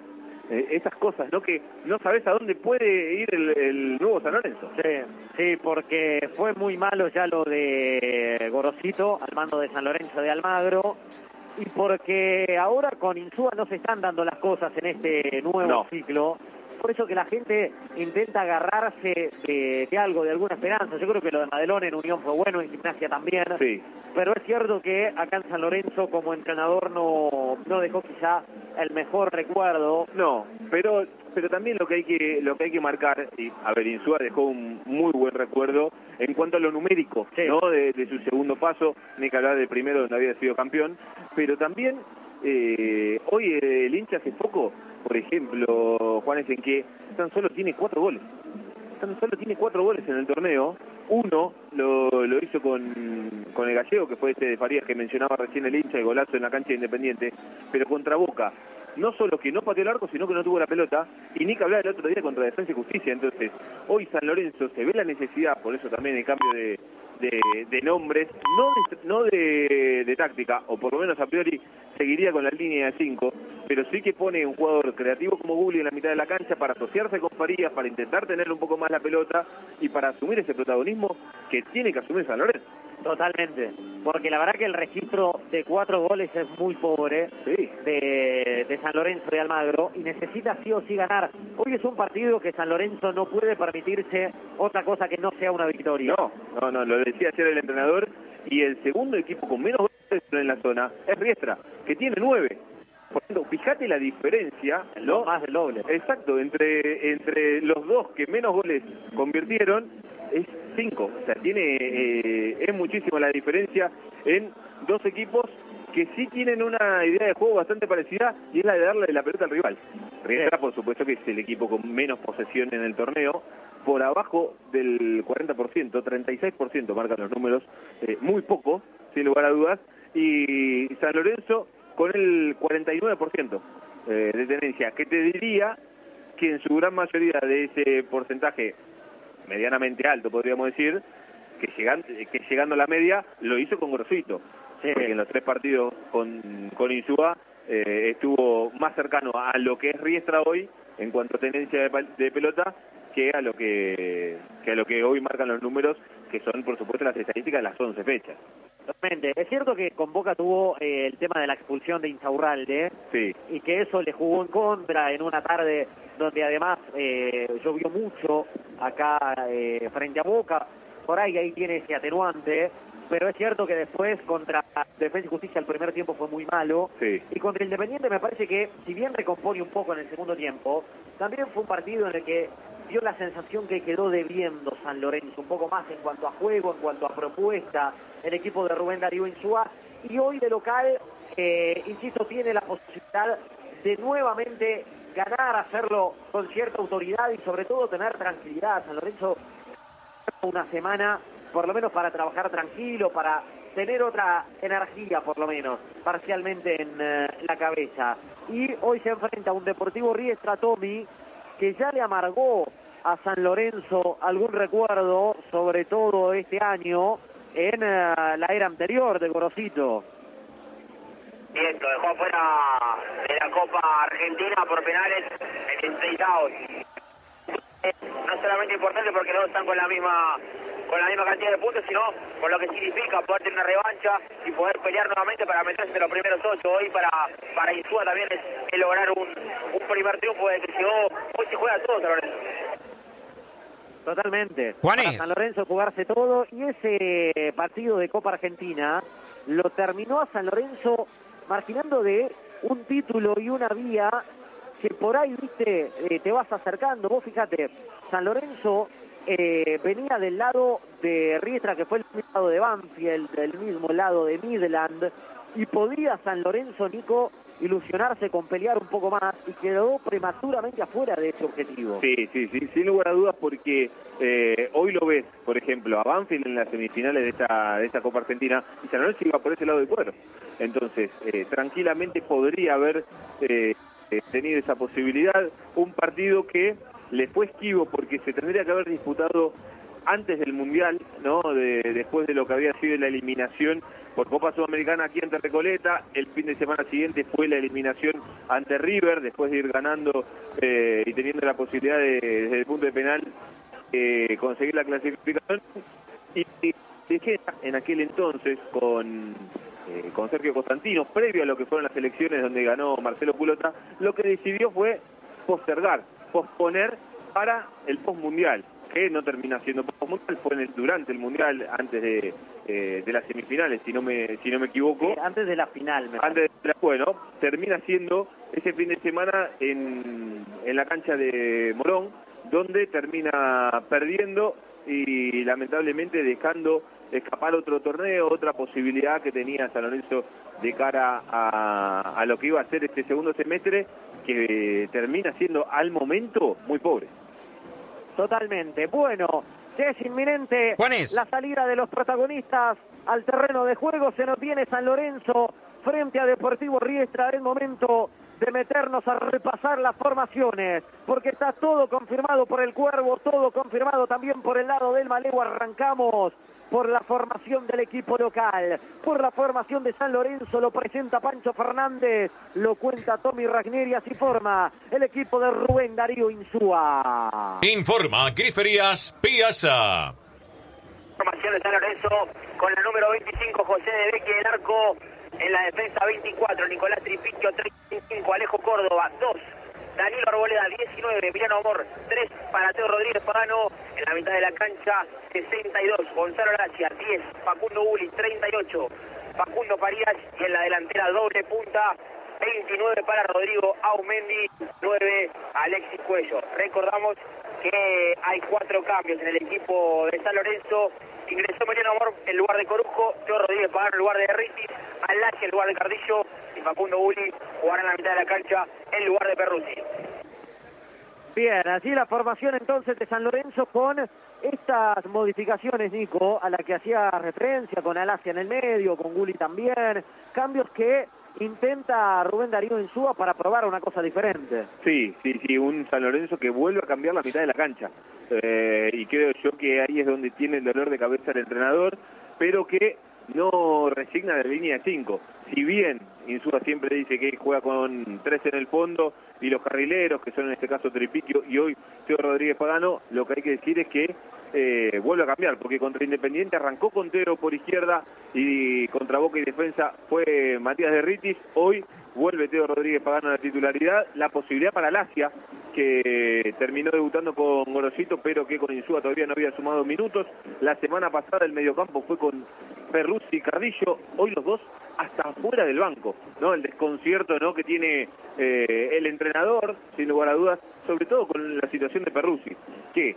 estas cosas, ¿no? Que no sabes a dónde puede ir el nuevo San Lorenzo. Sí, porque fue muy malo ya lo de Gorosito al mando de San Lorenzo de Almagro, y porque ahora con Insúa no se están dando las cosas en este nuevo ciclo. Por eso que la gente intenta agarrarse de algo, de alguna esperanza. Yo creo que lo de Madelón en Unión fue bueno, en Gimnasia también. Sí. Pero es cierto que acá en San Lorenzo como entrenador no dejó quizá el mejor recuerdo. No, pero también lo que hay que marcar, y a ver, Insúa dejó un muy buen recuerdo en cuanto a lo numérico, ¿no? De su segundo paso, ni que hablar del primero donde había sido campeón, pero también hoy el hincha hace poco, por ejemplo, Juanes, en que tan solo tiene 4 goles. Tan solo tiene 4 goles en el torneo. Uno lo hizo con el gallego, que fue este de Farías que mencionaba recién el hincha, el golazo en la cancha de Independiente, pero contra Boca. No solo que no pateó el arco, sino que no tuvo la pelota, y ni que hablar el otro día contra Defensa y Justicia. Entonces, hoy San Lorenzo se ve la necesidad, por eso también el cambio de nombres, no de táctica, o por lo menos a priori seguiría con la línea de 5, pero sí que pone un jugador creativo como Gulli en la mitad de la cancha para asociarse con Farías, para intentar tener un poco más la pelota y para asumir ese protagonismo que tiene que asumir San Lorenzo. Totalmente, porque la verdad que el registro de 4 goles es muy pobre de San Lorenzo de Almagro, y necesita sí o sí ganar. Hoy es un partido que San Lorenzo no puede permitirse otra cosa que no sea una victoria. No, lo decía ayer el entrenador, y el segundo equipo con menos goles en la zona es Riestra, que tiene 9. Por tanto, fíjate la diferencia, ¿no? Más del doble. Exacto, entre los dos que menos goles convirtieron, es 5. O sea, es muchísima la diferencia en dos equipos que sí tienen una idea de juego bastante parecida, y es la de darle la pelota al rival. Riestra, por supuesto, que es el equipo con menos posesión en el torneo, por abajo del 40%, 36% marcan los números, muy poco, sin lugar a dudas, y San Lorenzo con el 49% de tenencia, que te diría que en su gran mayoría de ese porcentaje medianamente alto, podríamos decir, que llegando a la media lo hizo con Grosito, porque en los 3 partidos con Insúa estuvo más cercano a lo que es Riestra hoy en cuanto a tenencia de pelota que a lo que hoy marcan los números, que son por supuesto las estadísticas de las 11 fechas. Totalmente. Es cierto que con Boca tuvo el tema de la expulsión de Insaurralde, y que eso le jugó en contra en una tarde donde además llovió mucho acá frente a Boca. Por ahí tiene ese atenuante, pero es cierto que después contra Defensa y Justicia el primer tiempo fue muy malo, y contra Independiente me parece que, si bien recompone un poco en el segundo tiempo, también fue un partido en el que dio la sensación que quedó debiendo San Lorenzo un poco más en cuanto a juego, en cuanto a propuesta, el equipo de Rubén Darío Insúa, y hoy de local, insisto, tiene la posibilidad de nuevamente ganar, hacerlo con cierta autoridad y sobre todo tener tranquilidad. San Lorenzo una semana por lo menos para trabajar tranquilo, para tener otra energía por lo menos parcialmente en la cabeza, y hoy se enfrenta a un Deportivo Riestra, Tommy, que ya le amargó a San Lorenzo algún recuerdo, sobre todo este año en la era anterior de Gorosito. Bien, lo dejó afuera de la Copa Argentina por penales en el 16avos. No solamente importante porque los dos están con la misma cantidad de puntos, sino con lo que significa poder tener una revancha y poder pelear nuevamente para meterse entre los primeros 8. Hoy para Insúa también es lograr un primer triunfo desde que llegó. Hoy se juega todo, San Lorenzo. Totalmente. Juanes. Para San Lorenzo jugarse todo, y ese partido de Copa Argentina lo terminó a San Lorenzo marginando de un título y una vía que por ahí, viste, te vas acercando. Vos fíjate, San Lorenzo venía del lado de Riestra, que fue el mismo lado de Banfield, del mismo lado de Midland, y podía San Lorenzo, Nico, ilusionarse con pelear un poco más, y quedó prematuramente afuera de ese objetivo. Sí, sin lugar a dudas, porque hoy lo ves, por ejemplo, a Banfield en las semifinales de esta Copa Argentina, y San Lorenzo iba por ese lado del cuadro. Entonces, tranquilamente podría haber tenido esa posibilidad, un partido que le fue esquivo porque se tendría que haber disputado antes del Mundial, ¿no? Después de lo que había sido la eliminación por Copa Sudamericana aquí ante Recoleta. El fin de semana siguiente fue la eliminación ante River, después de ir ganando y teniendo la posibilidad desde el punto de penal conseguir la clasificación. Y dejé en aquel entonces con Sergio Constantino, previo a lo que fueron las elecciones donde ganó Marcelo Culota, lo que decidió fue posponer para el postmundial, que no termina siendo postmundial, fue durante el mundial, antes de las semifinales, si no me equivoco. Antes de la final. Bueno, termina siendo ese fin de semana en la cancha de Morón, donde termina perdiendo y lamentablemente dejando escapar otro torneo, otra posibilidad que tenía San Lorenzo de cara a lo que iba a ser este segundo semestre, que termina siendo al momento muy pobre. Totalmente. Bueno, ya es inminente la salida de los protagonistas al terreno de juego. Se nos viene San Lorenzo frente a Deportivo Riestra. Es momento de meternos a repasar las formaciones, porque está todo confirmado por el Cuervo, todo confirmado también por el lado del Malevo. Arrancamos por la formación del equipo local, por la formación de San Lorenzo. Lo presenta Pancho Fernández, lo cuenta Tommy Ragneri, así forma el equipo de Rubén Darío Insúa. Informa Griferías Piazza. Formación de San Lorenzo con la número 25, José de Becchi del arco. En la defensa 24, Nicolás Tripicchio, 35, Alejo Córdoba, 2, Danilo Arboleda, 19, Emiliano Amor, 3 para Teo Rodríguez Pagano. En la mitad de la cancha, 62, Gonzalo Gracia, 10, Facundo Uli, 38, Facundo Farías. Y en la delantera, doble punta, 29 para Rodrigo Aumendi, 9, Alexis Cuello. Recordamos que hay 4 cambios en el equipo de San Lorenzo. Ingresó Emiliano Amor en lugar de Corujo, Teo Rodríguez Pagano en lugar de Ritis, Alache en lugar de Cardillo y Facundo Uli jugará en la mitad de la cancha en lugar de Perruzzi. Bien, así la formación entonces de San Lorenzo con estas modificaciones, Nico, a la que hacía referencia, con Alacia en el medio, con Guli también, cambios que intenta Rubén Darío Insúa para probar una cosa diferente. Sí, un San Lorenzo que vuelve a cambiar la mitad de la cancha. Y creo yo que ahí es donde tiene el dolor de cabeza el entrenador, pero que no resigna de línea de 5. Si bien Insúa siempre dice que juega con 3 en el fondo y los carrileros, que son en este caso Tripicchio y hoy Teo Rodríguez Pagano, lo que hay que decir es que vuelve a cambiar, porque contra Independiente arrancó con Teo por izquierda y contra Boca y Defensa fue Matías de Ritis. Hoy vuelve Teo Rodríguez Pagano a la titularidad, la posibilidad para Lacia, que terminó debutando con Gorosito, pero que con Insúa todavía no había sumado minutos. La semana pasada el mediocampo fue con Perruzzi y Cardillo, hoy los dos hasta afuera del banco, ¿no? El desconcierto, ¿no?, que tiene el entrenador, sin lugar a dudas, sobre todo con la situación de Perruzzi, que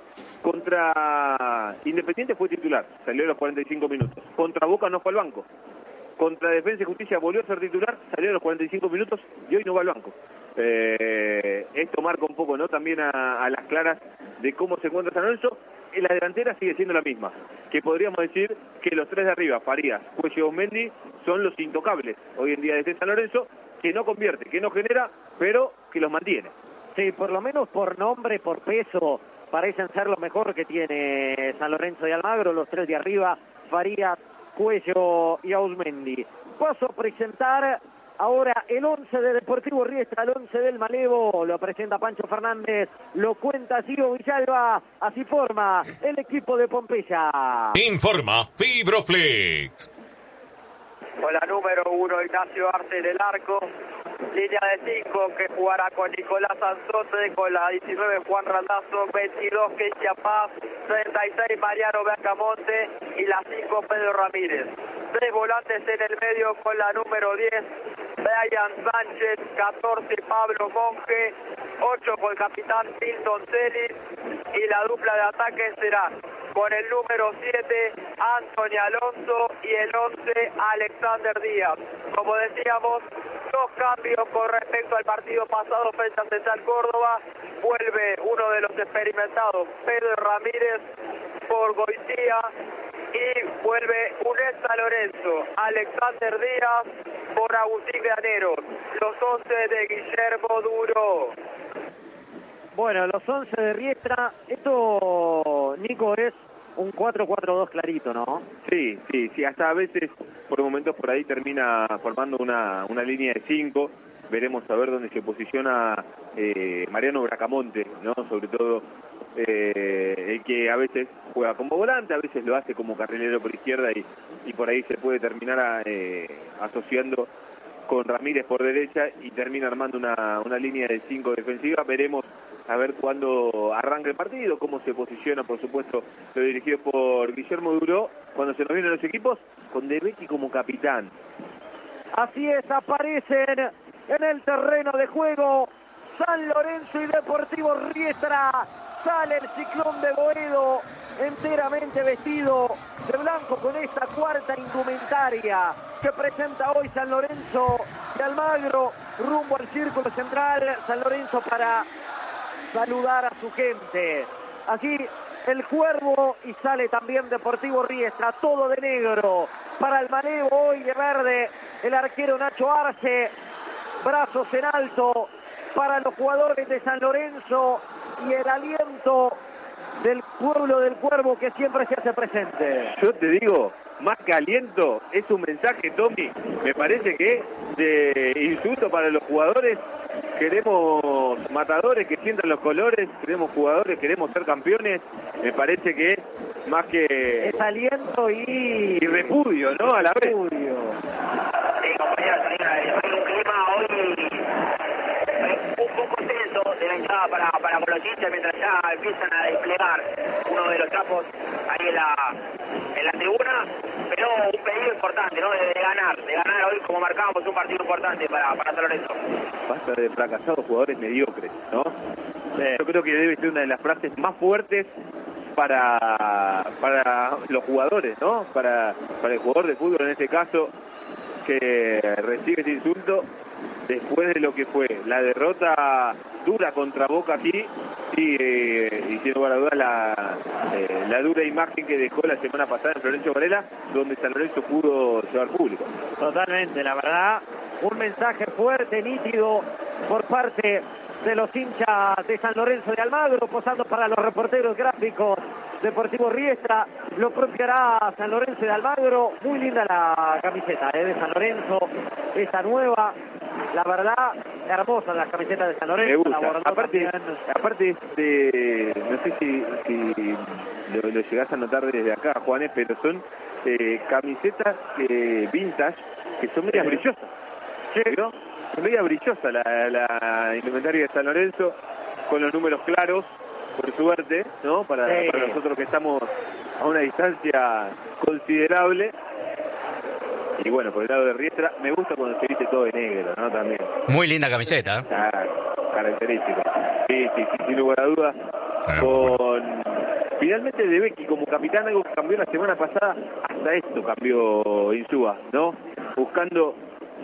contra Independiente fue titular, salió a los 45 minutos, contra Boca no fue al banco, contra Defensa y Justicia volvió a ser titular, salió a los 45 minutos y hoy no va al banco. Esto marca un poco, ¿no?, también a las claras de cómo se encuentra San Lorenzo. En la delantera sigue siendo la misma, que podríamos decir que los 3 de arriba, Farías, Cuello y Osmendi, son los intocables hoy en día de San Lorenzo, que no convierte, que no genera, pero que los mantiene. Sí, por lo menos por nombre, por peso, parecen ser lo mejor que tiene San Lorenzo de Almagro, los 3 de arriba, Farías, Cuello y Ausmendi. Paso a presentar ahora el 11 de Deportivo Riestra, el 11 del Malevo, lo presenta Pancho Fernández, lo cuenta Gio Villalba, así forma el equipo de Pompeya. Informa Fibroflex. Con la número 1 Ignacio Arce del arco, línea de 5 que jugará con Nicolás Sanzote, con la 19 Juan Randazzo, 22 Cristian Paz, 36 Mariano Beacamonte y la 5 Pedro Ramírez. 3 volantes en el medio con la número 10 Brian Sánchez, 14 Pablo Monge, 8 con el capitán Milton Celis y la dupla de ataque será con el número 7 Anthony Alonso y el 11 Alexander Díaz. Como decíamos, 2 cambios con respecto al partido pasado frente a Central Córdoba. Vuelve uno de los experimentados, Pedro Ramírez, por Goitía, y vuelve un ex San Lorenzo, Alexander Díaz, por Agustín Graneros. Los 11 de Guillermo Duro. Bueno, los 11 de Riestra, esto, Nico, es un 4-4-2 clarito, ¿no? Sí, hasta a veces, por momentos por ahí termina formando una línea de 5. Veremos a ver dónde se posiciona Mariano Bracamonte, ¿no? Sobre todo el que a veces juega como volante, a veces lo hace como carrilero por izquierda y por ahí se puede terminar asociando con Ramírez por derecha y termina armando una línea de 5 defensiva. Veremos a ver cuándo arranca el partido, cómo se posiciona, por supuesto, lo dirigido por Guillermo Duró, cuando se nos vienen los equipos, con De Becchi como capitán. Así es, aparecen en el terreno de juego San Lorenzo y Deportivo Riestra. Sale el Ciclón de Boedo enteramente vestido de blanco con esta cuarta indumentaria que presenta hoy San Lorenzo de Almagro rumbo al círculo central. San Lorenzo para saludar a su gente. Así el Cuervo y sale también Deportivo Riestra, todo de negro. Para el malevo hoy de verde el arquero Nacho Arce, brazos en alto para los jugadores de San Lorenzo y el aliento del pueblo del Cuervo que siempre se hace presente. Yo te digo, más que aliento, es un mensaje, Tommy, me parece que de insulto para los jugadores. Queremos matadores que sientan los colores, queremos jugadores, queremos ser campeones. Me parece que más que... es aliento y repudio, ¿no? A la vez. Repudio. Sí, compañeros, hay un clima hoy un poco tenso de la hinchada para con los hinchas mientras ya empiezan a desplegar uno de los trapos ahí en la tribuna, pero un pedido importante, ¿no? De ganar hoy como marcábamos un partido importante para San Lorenzo. Basta de fracasados jugadores mediocres, ¿no? Yo creo que debe ser una de las frases más fuertes para los jugadores, ¿no? Para el jugador de fútbol en este caso, que recibe ese insulto después de lo que fue la derrota dura contra Boca aquí y sin lugar a dudas la dura imagen que dejó la semana pasada en Florencio Varela, donde San Lorenzo pudo llevar público. Totalmente, la verdad, un mensaje fuerte, nítido por parte de los hinchas de San Lorenzo de Almagro, posando para los reporteros gráficos Deportivo Riestra. Lo propio hará San Lorenzo de Almagro. Muy linda la camiseta de San Lorenzo, esa nueva, la verdad, hermosa las camisetas de San Lorenzo. Me gusta. Aparte no sé si lo llegás a notar desde acá, Juanes, pero son camisetas vintage que son medias brillosas. ¿No? Es media brillosa la indumentaria de San Lorenzo, con los números claros, por suerte, ¿no? Para nosotros que estamos a una distancia considerable. Y bueno, por el lado de Riestra, me gusta cuando se viste todo de negro, ¿no? También. Muy linda camiseta. Característico. Sí, sin lugar a dudas. Finalmente De Becchi como capitán, algo que cambió la semana pasada, hasta esto cambió Insúa, ¿no? Buscando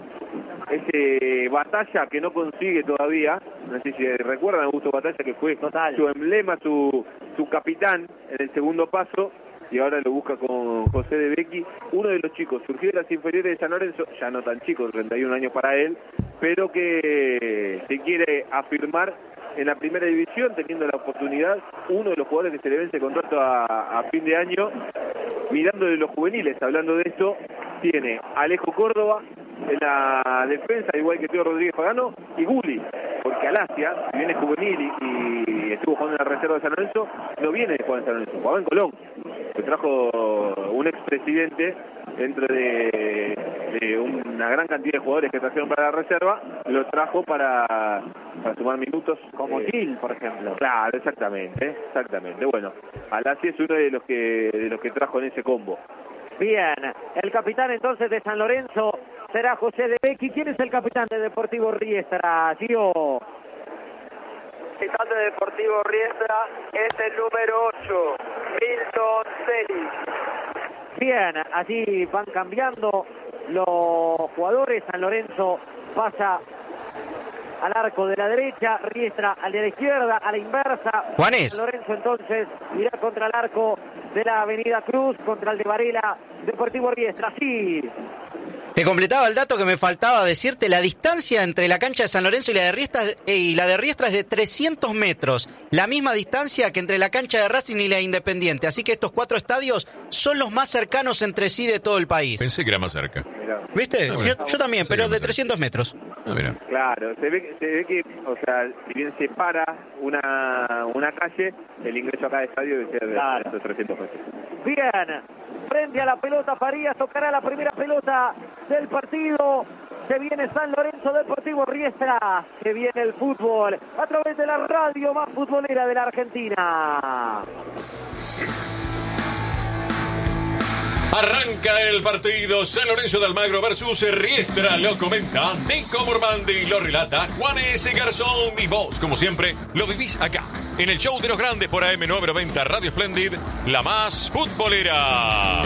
ese Batalla que no consigue todavía, no sé si recuerdan Augusto Batalla, que fue su emblema, su capitán en el segundo paso, y ahora lo busca con José De Becchi, uno de los chicos, surgió de las inferiores de San Lorenzo, ya no tan chico, 31 años para él, pero que se quiere afirmar en la primera división, teniendo la oportunidad, uno de los jugadores que se le vence contrato a fin de año, mirando de los juveniles, hablando de esto, tiene Alejo Córdoba en la defensa, igual que Teo Rodríguez Pagano, y Gulli, porque Alasia, si viene juvenil y estuvo jugando en la reserva de San Lorenzo, no viene de jugar en San Lorenzo, jugaba en Colón, que trajo un expresidente dentro de una gran cantidad de jugadores que trajeron para la reserva, lo trajo para sumar minutos. Como Gil, por ejemplo. Claro, exactamente. Bueno, Alasia es uno de los que trajo en ese combo. Bien, el capitán entonces de San Lorenzo será José De Becchi. ¿Quién es el capitán de Deportivo Riestra, Gio? El capitán de Deportivo Riestra es el número 8, Milton Celis. Bien, allí van cambiando los jugadores. San Lorenzo pasa al arco de la derecha, Riestra al de la izquierda, a la inversa. Juanes. San Lorenzo entonces irá contra el arco de la Avenida Cruz, contra el de Varela, Deportivo Riestra. Sí. Te completaba el dato que me faltaba decirte, la distancia entre la cancha de San Lorenzo y la de Riestra es de 300 metros, la misma distancia que entre la cancha de Racing y la Independiente, así que estos 4 estadios son los más cercanos entre sí de todo el país. Pensé que era más cerca. ¿Viste? Yo también, pero de 300 metros. Mira. Claro, se ve que, o sea, si bien se para una calle, el ingreso a cada estadio debe ser de esos 300 metros. Bien, frente a la pelota Farías, tocará la primera pelota del partido. Se viene San Lorenzo Deportivo Riestra, se viene el fútbol a través de la radio más futbolera de la Argentina. Arranca el partido San Lorenzo de Almagro versus Riestra. Lo comenta Nico Mormandi, lo relata Juan S. Garzón. Y vos, como siempre, lo vivís acá, en el show de los grandes por AM990 Radio Splendid, la más futbolera.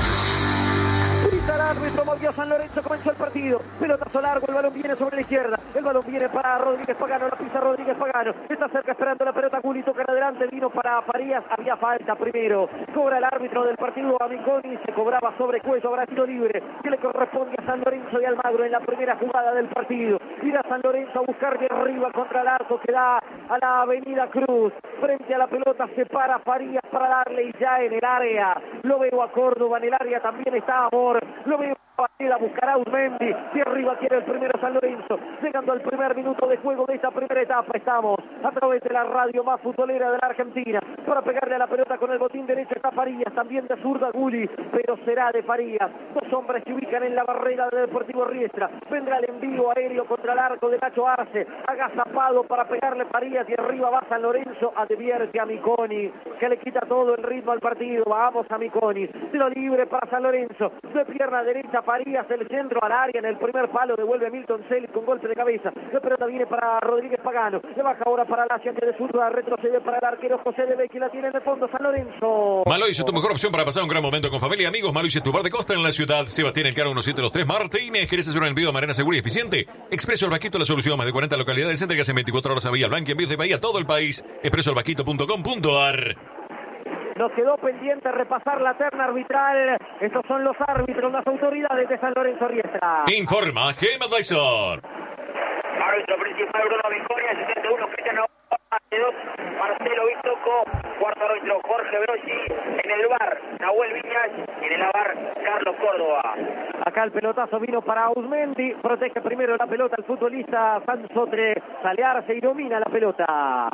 El árbitro movió San Lorenzo, comenzó el partido. Pelotazo largo, el balón viene sobre la izquierda. El balón viene para Rodríguez Pagano, la pisa Rodríguez Pagano. Está cerca esperando la pelota, Guli toca adelante, vino para Farías. Había falta primero. Cobra el árbitro del partido Amiconi, se cobraba sobre cuello, habrá tiro libre que le corresponde a San Lorenzo de Almagro en la primera jugada del partido. Irá San Lorenzo a buscar de arriba contra el arco que da a la Avenida Cruz. Frente a la pelota se para Farías para darle y ya en el área. Lo veo a Córdoba, en el área también está Amor. Lo veo a Varela, buscará Uzmendi. De arriba quiere el primero San Lorenzo. Llegando al primer minuto de juego de esta primera etapa. Estamos a través de la radio más futbolera de la Argentina. Para pegarle a la pelota con el botín derecho está Farías. También de zurda Guli, pero será de Farías. 2 hombres se ubican en la barrera del Deportivo Riestra. Vendrá el envío aéreo contra el arco de Nacho Arce. Agazapado para pegarle Farías. Y arriba va San Lorenzo. Advierte a Miconi, que le quita todo el ritmo al partido. Vamos a Miconi. Tiro libre para San Lorenzo. De pierna derecha Farías, el centro al área. En el primer palo devuelve Milton Celis con golpe de cabeza. La pelota viene para Rodríguez Pagano. Le baja ahora para Lacia, que de zurda retrocede para el arquero José de Becchi. La tiene en el fondo San Lorenzo. Malois es tu mejor opción para pasar un gran momento con familia y amigos. Malois es tu bar de costa en la ciudad. Sebastián Elcano 1723 Martínez. ¿Querés hacer un envío de manera segura y eficiente? Expreso El Vaquito, la solución. Más de 40 localidades. Entregas en 24 horas a Bahía Blanca. Envíos de Bahía a todo el país. expresoelvaquito.com.ar. Nos quedó pendiente repasar la terna arbitral. Estos son los árbitros, las autoridades de San Lorenzo Riestra. Informa Gema Advisor. Árbitro principal Bruno Vicoria, 71, Cristiano 2, Marcelo Vitoco, cuarto árbitro Jorge Brossi, en el bar Nahuel Viñas, en el bar Carlos Córdoba. Acá el pelotazo vino para Uzmendi, protege primero la pelota el futbolista Sansotre, sale Arce y domina la pelota.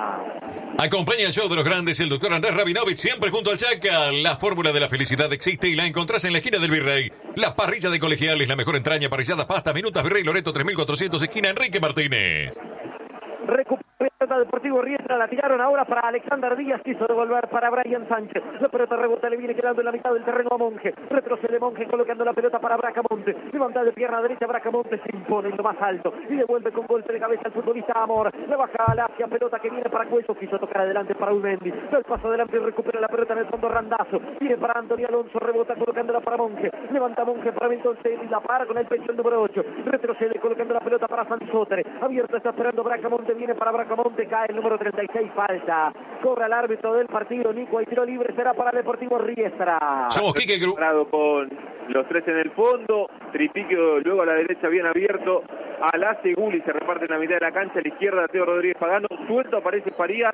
Acompaña el show de los grandes el doctor Andrés Rabinovich, siempre junto al Chaca. La fórmula de la felicidad existe y la encontrás en la esquina del Virrey. La parrilla de Colegiales, la mejor entraña, parrilladas, pastas, minutas, Virrey Loreto 3400, esquina Enrique Martínez. Recupera Deportivo Riestra, la tiraron ahora para Alexander Díaz, quiso devolver para Brian Sánchez. La pelota rebota, le viene quedando en la mitad del terreno a Monge. Retrocede Monge colocando la pelota para Bracamonte. Levanta de pierna derecha, Bracamonte se impone en lo más alto y devuelve con golpe de cabeza al futbolista Amor. Le baja a Lacia, pelota que viene para Cuello, quiso tocar adelante para Uzmendi. Da el paso adelante y recupera la pelota en el fondo Randazo. Viene para Antonio Alonso, rebota colocándola para Monge. Levanta Monge para entonces y la para con el pecho el número 8. Retrocede colocando la pelota para Sansotre. Abierto está esperando Bracamonte, viene para Bracamonte, cae el número 36, falta. Cobra el árbitro del partido, Nico, hay tiro libre, será para Deportivo Riestra. Somos Quique Cruz. Con los 3 en el fondo, Tripiquio luego a la derecha bien abierto, Alace Guli se reparte en la mitad de la cancha, a la izquierda Teo Rodríguez Pagano, suelto aparece Farías,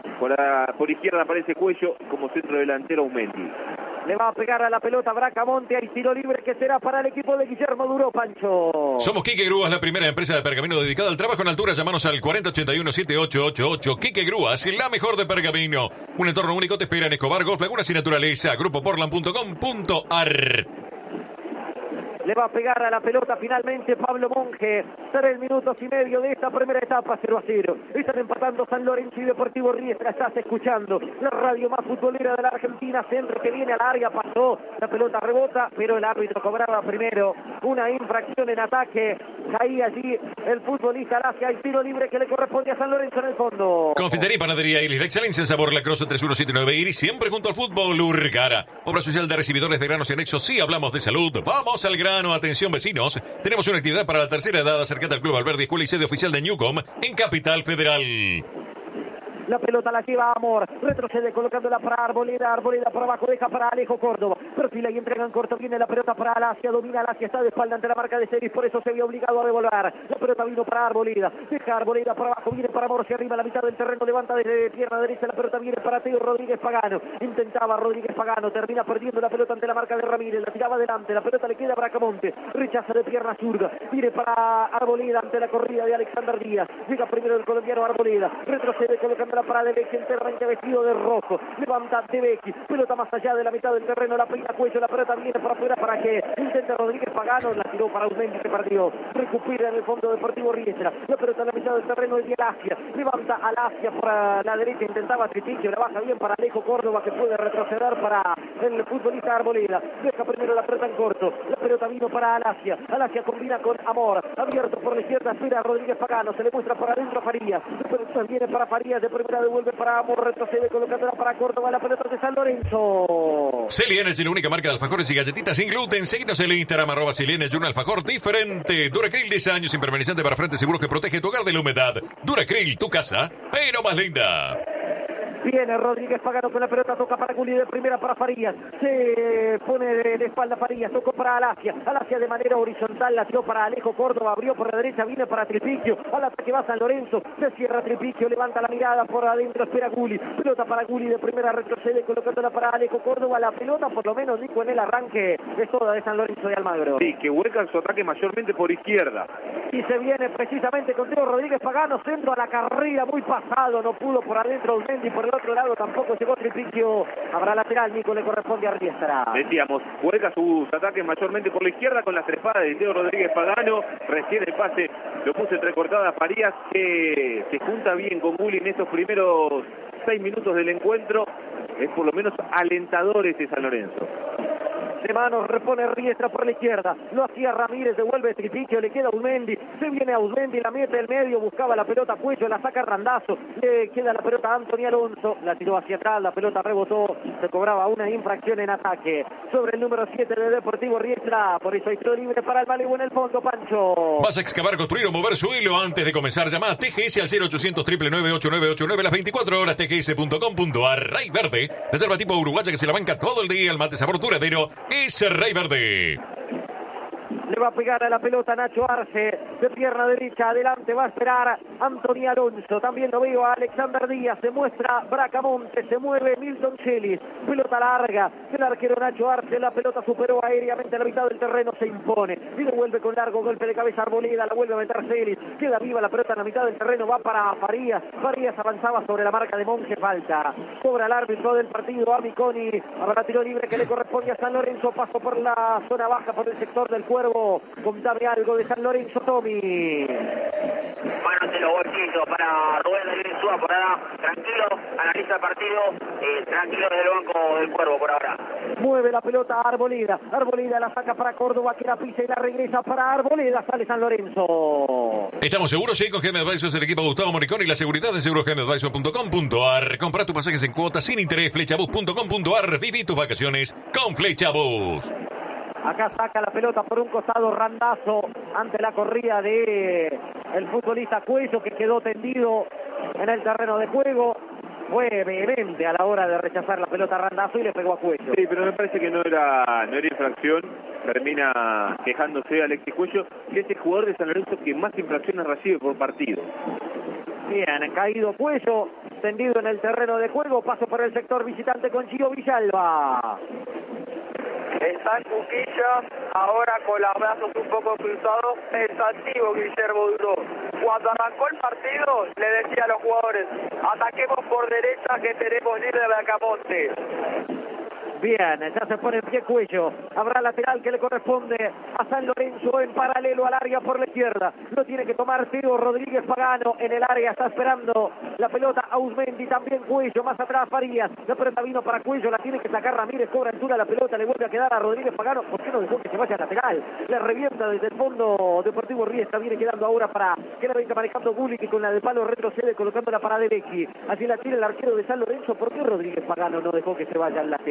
por izquierda aparece Cuello, como centro delantero Uzmendi. Le va a pegar a la pelota Bracamonte, hay tiro libre que será para el equipo de Guillermo Duró, Pancho. Somos Quique Grúas, la primera empresa de pergamino dedicada al trabajo en altura. Llámanos al 4081-7888. Quique Grúas, la mejor de pergamino. Un entorno único te espera en Escobar, Golf, Lagunas y Naturaleza. Grupoportland.com.ar. Le va a pegar a la pelota finalmente Pablo Monge. 3 minutos y medio de esta primera etapa, 0-0. Están empatando San Lorenzo y Deportivo Riestra. Estás escuchando la radio más futbolera de la Argentina. Centro que viene al área, pasó. La pelota rebota, pero el árbitro cobraba primero una infracción en ataque. Caía allí el futbolista Lacia. Hay tiro libre que le corresponde a San Lorenzo en el fondo. Confitería y Panadería Iris, la excelencia en sabor, La Croce 3179 Iris, siempre junto al fútbol. Urgara, obra social de recibidores de granos y anexos. Sí, hablamos de salud. Vamos al grano. Atención vecinos, tenemos una actividad para la tercera edad. Acércate al Club Alberdi, escuela y sede oficial de Newcom en Capital Federal. La pelota la lleva Amor. Retrocede colocándola para Arboleda. Arboleda por abajo, deja para Alejo Córdoba. Perfila y entrega en corto. Viene la pelota para Alasia. Domina Alasia. Está de espalda ante la marca de Celis. Por eso se vio obligado a devolver. La pelota vino para Arboleda. Deja Arboleda por abajo. Viene para Amor. Hacia arriba, la mitad del terreno. Levanta desde pierna derecha. La pelota viene para Teo Rodríguez Pagano. Intentaba Rodríguez Pagano. Termina perdiendo la pelota ante la marca de Ramírez. La tiraba adelante. La pelota le queda a Bracamonte. Rechaza de pierna zurda. Viene para Arboleda ante la corrida de Alexander Díaz. Llega primero el colombiano Arboleda. Retrocede colocándola para De Vecchi, enteramente vestido de rojo. Levanta De Vecchi. Pelota más allá de la mitad del terreno. La peina Cuello. La pelota viene para afuera para que intente Rodríguez Pagano. La tiró para Usmendi, que perdió. Recupera en el fondo Deportivo Riestra. La pelota en la mitad del terreno es de Alasia. Levanta Alasia para la derecha. Intentaba Tripicio. La baja bien para Alejo Córdoba, que puede retroceder para el futbolista Arboleda. Deja primero la pelota en corto. La pelota vino para Alasia. Alasia combina con Amor. Abierto por la izquierda. Espera Rodríguez Pagano. Se le muestra para adentro a Farías. La pelota viene para Farías. De primera devuelve para Amor. Retrocede colocándola para Córdoba. La pelota de San Lorenzo. Celi Energy, la única marca de alfajores y galletitas sin gluten. Seguinos en el Instagram, @Celi Energy, un alfajor diferente. Duracril, 10 años, impermeabilizante para frente seguro que protege tu hogar de la humedad. Duracril, tu casa, pero más linda. Viene Rodríguez Pagano con la pelota, toca para Gulli de primera para Farías. Se pone de espalda Farías, tocó para Alasia. Alasia de manera horizontal, la tiró para Alejo Córdoba, abrió por la derecha, viene para Tripicio. Al ataque va San Lorenzo, se cierra Tripicio, levanta la mirada por adentro, espera Gulli. Pelota para Gulli de primera, retrocede colocándola para Alejo Córdoba. La pelota, por lo menos, Nico, en el arranque es toda de San Lorenzo de Almagro. Sí, que vuelcan su ataque mayormente por izquierda. Y se viene precisamente con Teo Rodríguez Pagano, centro a la carrera, muy pasado, no pudo por adentro Usmendi, por el otro lado tampoco llegó Tripicio. Habrá lateral, Nico, le corresponde a Riestra. Decíamos, vuelca sus ataques mayormente por la izquierda con las trepadas de Teo Rodríguez Pagano. Recién el pase lo puso entrecortada a Farías, que se junta bien con Gulli en estos primeros 6 minutos del encuentro. Es por lo menos alentador ese San Lorenzo. De manos repone Riestra por la izquierda, lo hacía Ramírez, devuelve Tripicio, le queda Usmendi, se viene a Usmendi, la mete el medio, buscaba la pelota Cuello, la saca Randazzo, le queda la pelota a Antonio Alonso, la tiró hacia atrás, la pelota rebotó, se cobraba una infracción en ataque sobre el número 7 de Deportivo Riestra, por eso hay tiro libre para el Malibu en el fondo, Pancho. ¿Vas a excavar, construir o mover su hilo? Antes de comenzar, llama a TGS al 0800 999 8989 las 24 horas, tgs.com.ar. Rey Verde, reserva tipo uruguaya que se la banca todo el día, el mate sabor duradero. Es Rey Verde. Le va a pegar a la pelota Nacho Arce, de pierna derecha, adelante va a esperar Antonio Alonso, también lo veo a Alexander Díaz, se muestra Bracamonte, se mueve Milton Celis, pelota larga, el arquero Nacho Arce, la pelota superó aéreamente a la mitad del terreno, se impone, y devuelve con largo golpe de cabeza Arboleda, la vuelve a meter Celis, queda viva la pelota en la mitad del terreno, va para Farías, Farías avanzaba sobre la marca de Monge, falta, cobra el árbitro del partido, Amiconi, habrá tiro libre que le corresponde a San Lorenzo, paso por la zona baja, por el sector del Cuervo. Contame algo de San Lorenzo, Tommy. Manos en los bolsillos para Rubén Darío Insúa por ahora. Tranquilo, analiza el partido. Tranquilo desde el banco del Cuervo por ahora. Mueve la pelota a Arboleda. Arboleda la saca para Córdoba, que la pisa y la regresa para Arboleda. Sale San Lorenzo. ¿Estamos seguros? Sí, con GM Advisors, el equipo Gustavo Moricón y la seguridad de segurosgmadvisor.com.ar. Compra tus pasajes en cuotas sin interés. Flechabus.com.ar. Viví tus vacaciones con Flechabus. Acá saca la pelota por un costado Randazzo ante la corrida de el futbolista Cuello, que quedó tendido en el terreno de juego. Fue vehemente a la hora de rechazar la pelota Randazzo y le pegó a Cuello. Sí, pero me parece que no era infracción. Termina quejándose Alexis Cuello, que es el jugador de San Lorenzo que más infracciones recibe por partido. Bien, caído Cuello, tendido en el terreno de juego, paso por el sector visitante con Gio Villalba. Está en cuquilla, ahora con los brazos un poco cruzados, pensativo Guillermo Duró. Cuando arrancó el partido, le decía a los jugadores, ataquemos por derecha que tenemos libre Bracamonte. Bien, ya se pone en pie Cuello. Habrá lateral que le corresponde a San Lorenzo en paralelo al área por la izquierda. Lo tiene que tomar Teo Rodríguez Pagano en el área. Está esperando la pelota a Usmendi, también Cuello. Más atrás Farías. La pelota vino para Cuello, la tiene que sacar Ramírez. Cobra altura la pelota, le vuelve a quedar a Rodríguez Pagano. ¿Por qué no dejó que se vaya lateral? Le revienta desde el fondo Deportivo Riestra. Viene quedando ahora para que la venga manejando Gulli, que con la de palo retrocede colocándola para De Vecchi. Así la tira el arquero de San Lorenzo. ¿Por qué Rodríguez Pagano no dejó que se vaya al lateral? Me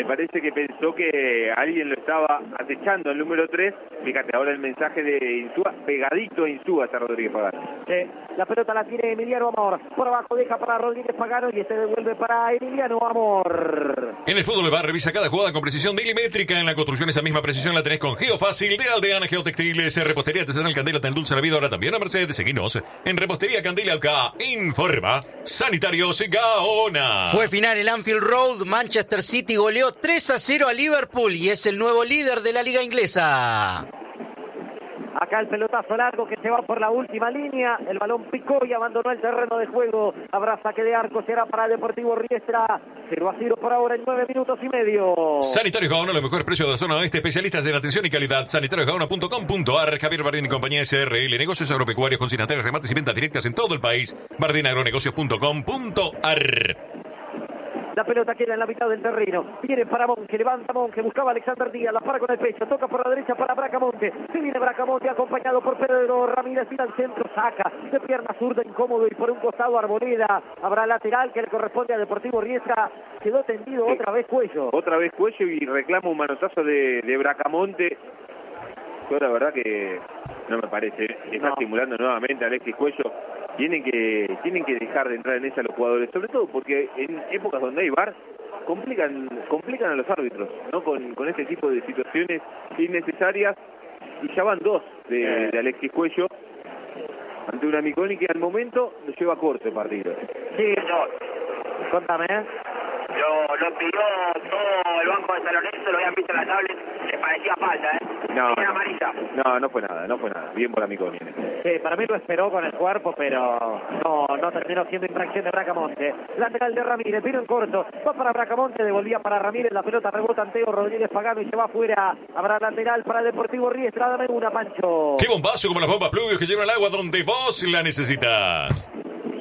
parece que pensó que alguien lo estaba acechando el número 3. Fíjate, ahora el mensaje de Insúa, pegadito a Insúa está Rodríguez Pagano. La pelota la tiene Emiliano Amor. Por abajo deja para Rodríguez Pagano y devuelve para Emiliano Amor. En el fútbol bar, revisa cada jugada con precisión milimétrica. En la construcción esa misma precisión la tenés con Geofácil de Aldeana Geotextiles. Repostería Artesanal Candela, tan dulce la vida, ahora también a Mercedes. Seguinos en Repostería Candela acá. Informa Sanitarios Gaona. Fue final el Anfield Road. Manchester City goleó 3-0 a Liverpool y es el nuevo líder de la liga inglesa. Acá el pelotazo largo que se va por la última línea. El balón picó y abandonó el terreno de juego. Habrá saque de arco, será para Deportivo Riestra. 0-0 por ahora en 9 minutos y medio. Sanitarios Gaona, los mejores precios de la zona oeste. Especialistas en atención y calidad. sanitariosgaona.com.ar. Javier Bardín y compañía SRL. Negocios agropecuarios, consignatarios, remates y ventas directas en todo el país. bardinagronegocios.com.ar. La pelota queda en la mitad del terreno. Viene para Monge, levanta Monge, buscaba Alexander Díaz, la para con el pecho, toca por la derecha para Bracamonte. Se viene Bracamonte acompañado por Pedro Ramírez, tira al centro, saca de pierna zurda, incómodo y por un costado Arboleda. Habrá lateral que le corresponde a Deportivo Riestra. Quedó tendido otra vez Cuello. Otra vez Cuello y reclama un manotazo de Bracamonte. Yo la verdad que no me parece. Está simulando nuevamente a Alexis Cuello. Tienen que dejar de entrar en esa los jugadores, sobre todo porque en épocas donde hay VAR complican a los árbitros, ¿no? Con este tipo de situaciones innecesarias, y ya van 2 de Alexis Cuello ante una Miconi que al momento lo lleva corto el partido. Sí, contame. Lo pidió todo el banco de San Lorenzo, lo habían visto en la tablet, le parecía falta, No, Era amarilla. no fue nada. Bien por la Miconi. Sí, para mí lo esperó con el cuerpo, pero no terminó siendo infracción de Bracamonte. Lateral de Ramírez, vino en corto, va para Bracamonte, devolvía para Ramírez, la pelota rebota ante Teo Rodríguez Pagano y se va afuera. Habrá lateral para Deportivo Riestra, dame una, Pancho. ¡Qué bombazo como las bombas Pluvios que llevan el agua donde vos la necesitas!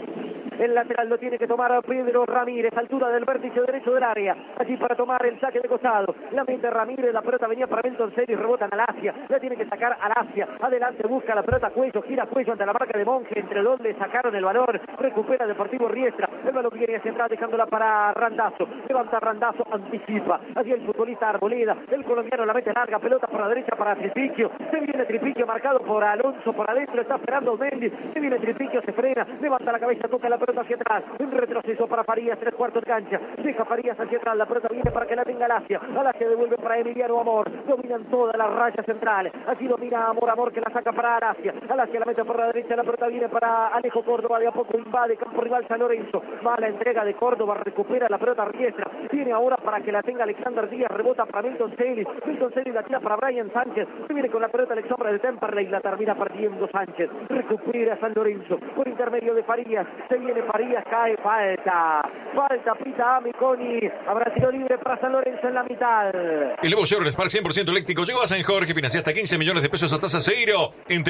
El lateral lo tiene que tomar Pedro Ramírez, altura del vértice derecho del área, allí para tomar el saque de costado. La mete Ramírez, la pelota venía para Milton Celis, rebotan al Asia, la tiene que sacar al Asia, adelante busca la pelota Cuello, gira Cuello ante la marca de Monge, entre dos le sacaron el balón, recupera Deportivo Riestra, el balón viene hacia atrás dejándola para Randazzo, levanta Randazzo, anticipa, allí el futbolista Arboleda, el colombiano la mete larga, pelota por la derecha para Tripiquio, se viene Tripiquio marcado por Alonso, por adentro está esperando Mendy, se viene Tripiquio, se frena, levanta la cabeza, toca la pelota hacia atrás, un retroceso para Farías, 3/4 de cancha, deja Farías hacia atrás, la pelota viene para que la tenga Alasia devuelve para Emiliano Amor, dominan todas las rayas centrales, así domina Amor que la saca para Alasia la mete por la derecha, la pelota viene para Alejo Córdoba, de a poco invade campo rival San Lorenzo, mala entrega de Córdoba, recupera la pelota Riestra, viene ahora para que la tenga Alexander Díaz, rebota para Milton Celis la tira para Brian Sánchez, se viene con la pelota Alex Sombra de Temperley, la termina perdiendo Sánchez, recupera San Lorenzo, por intermedio de Farías, se viene Farías, cae, falta, pita a Miconi, habrá tiro libre para San Lorenzo en la mitad. El nuevo Chevrolet Spark 100% eléctrico llegó a San Jorge, financia hasta 15 millones de pesos a tasa cero en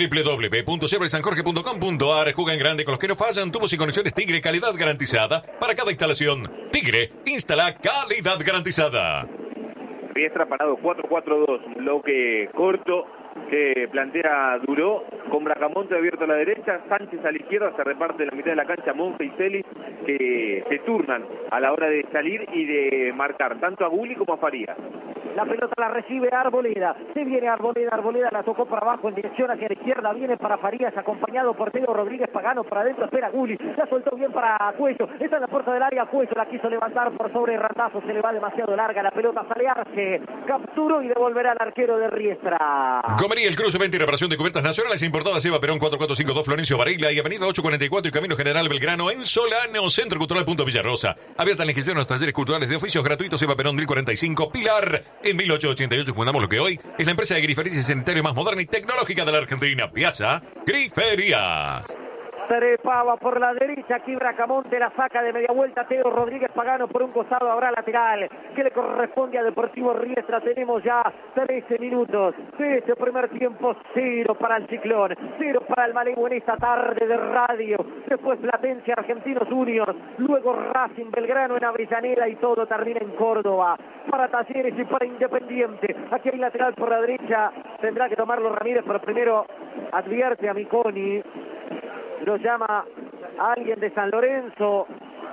www.chevroletsanjorge.com.ar. Juega en grande con los que no fallan, tubos y conexiones Tigre, calidad garantizada para cada instalación. Tigre, instala calidad garantizada. Riestra parado 4-4-2, un bloque corto que plantea Duró, con Bracamonte abierto a la derecha, Sánchez a la izquierda, se reparte en la mitad de la cancha Monge y Celis, que se turnan a la hora de salir y de marcar, tanto a Gulli como a Farías. La pelota la recibe Arboleda, se viene Arboleda la tocó para abajo en dirección hacia la izquierda, viene para Farías, acompañado por Teo Rodríguez Pagano, para adentro espera Gulli, la soltó bien para Cuello, está en la puerta del área, Cuello la quiso levantar por sobre Randazzo, se le va demasiado larga, la pelota sale Arce, capturó y devolverá al arquero de Riestra. Comería el Cruce, venta y reparación de cubiertas nacionales importadas, Eva Perón 4452 Florencio Varela y Avenida 844 y Camino General Belgrano en Solano, Centro Cultural Punto Villarrosa. Abierta la inscripción a los talleres culturales de oficios gratuitos, Eva Perón 1045, Pilar. En 1888 fundamos lo que hoy es la empresa de griferías y sanitario más moderna y tecnológica de la Argentina, Piazza Griferías. Trepaba por la derecha, aquí Bracamonte la saca de media vuelta, Teo Rodríguez Pagano por un costado, habrá lateral que le corresponde a Deportivo Riestra. Tenemos ya 13 minutos de este primer tiempo, 0 para el Ciclón, 0 para el Malevo en esta tarde de radio. Después Platense, Argentinos Juniors, luego Racing, Belgrano en Avellaneda y todo termina en Córdoba. Para Talleres y para Independiente, aquí hay lateral por la derecha, tendrá que tomarlo Ramírez, pero primero advierte a Miconi. Lo llama a alguien de San Lorenzo.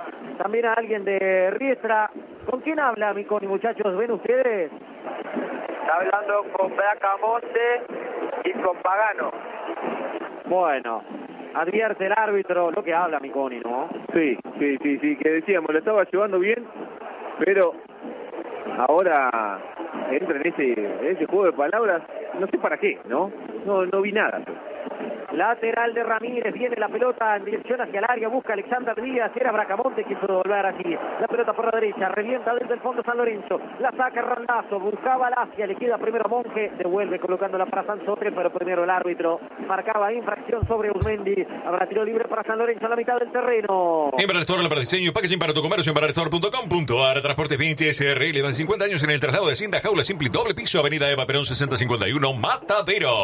también a alguien de Riestra. ¿Con quién habla, Miconi, muchachos? ¿Ven ustedes? Está hablando con Bracamonte y con Pagano. Bueno, advierte el árbitro lo que habla Miconi, ¿no? Sí, que decíamos, lo estaba llevando bien, pero ahora entra en ese juego de palabras, no sé para qué, ¿no? No vi nada. Lateral de Ramírez, viene la pelota en dirección hacia el área, busca Alexander Díaz, era Bracamonte, quiso volver allí. La pelota por la derecha, revienta desde el fondo San Lorenzo, la saca Randazzo, buscaba Lacia, le queda primero Monge, devuelve colocándola para Sansotre, pero primero el árbitro marcaba infracción sobre Usmendi. Habrá tiro libre para San Lorenzo a la mitad del terreno. Embarastor, para diseño y packaging para tu comercio, embarastor.com.ar. Transportes 20 SRL, llevan 50 años en el traslado de Hacienda, jaula simple, doble piso, avenida Eva Perón 6051, Matadero.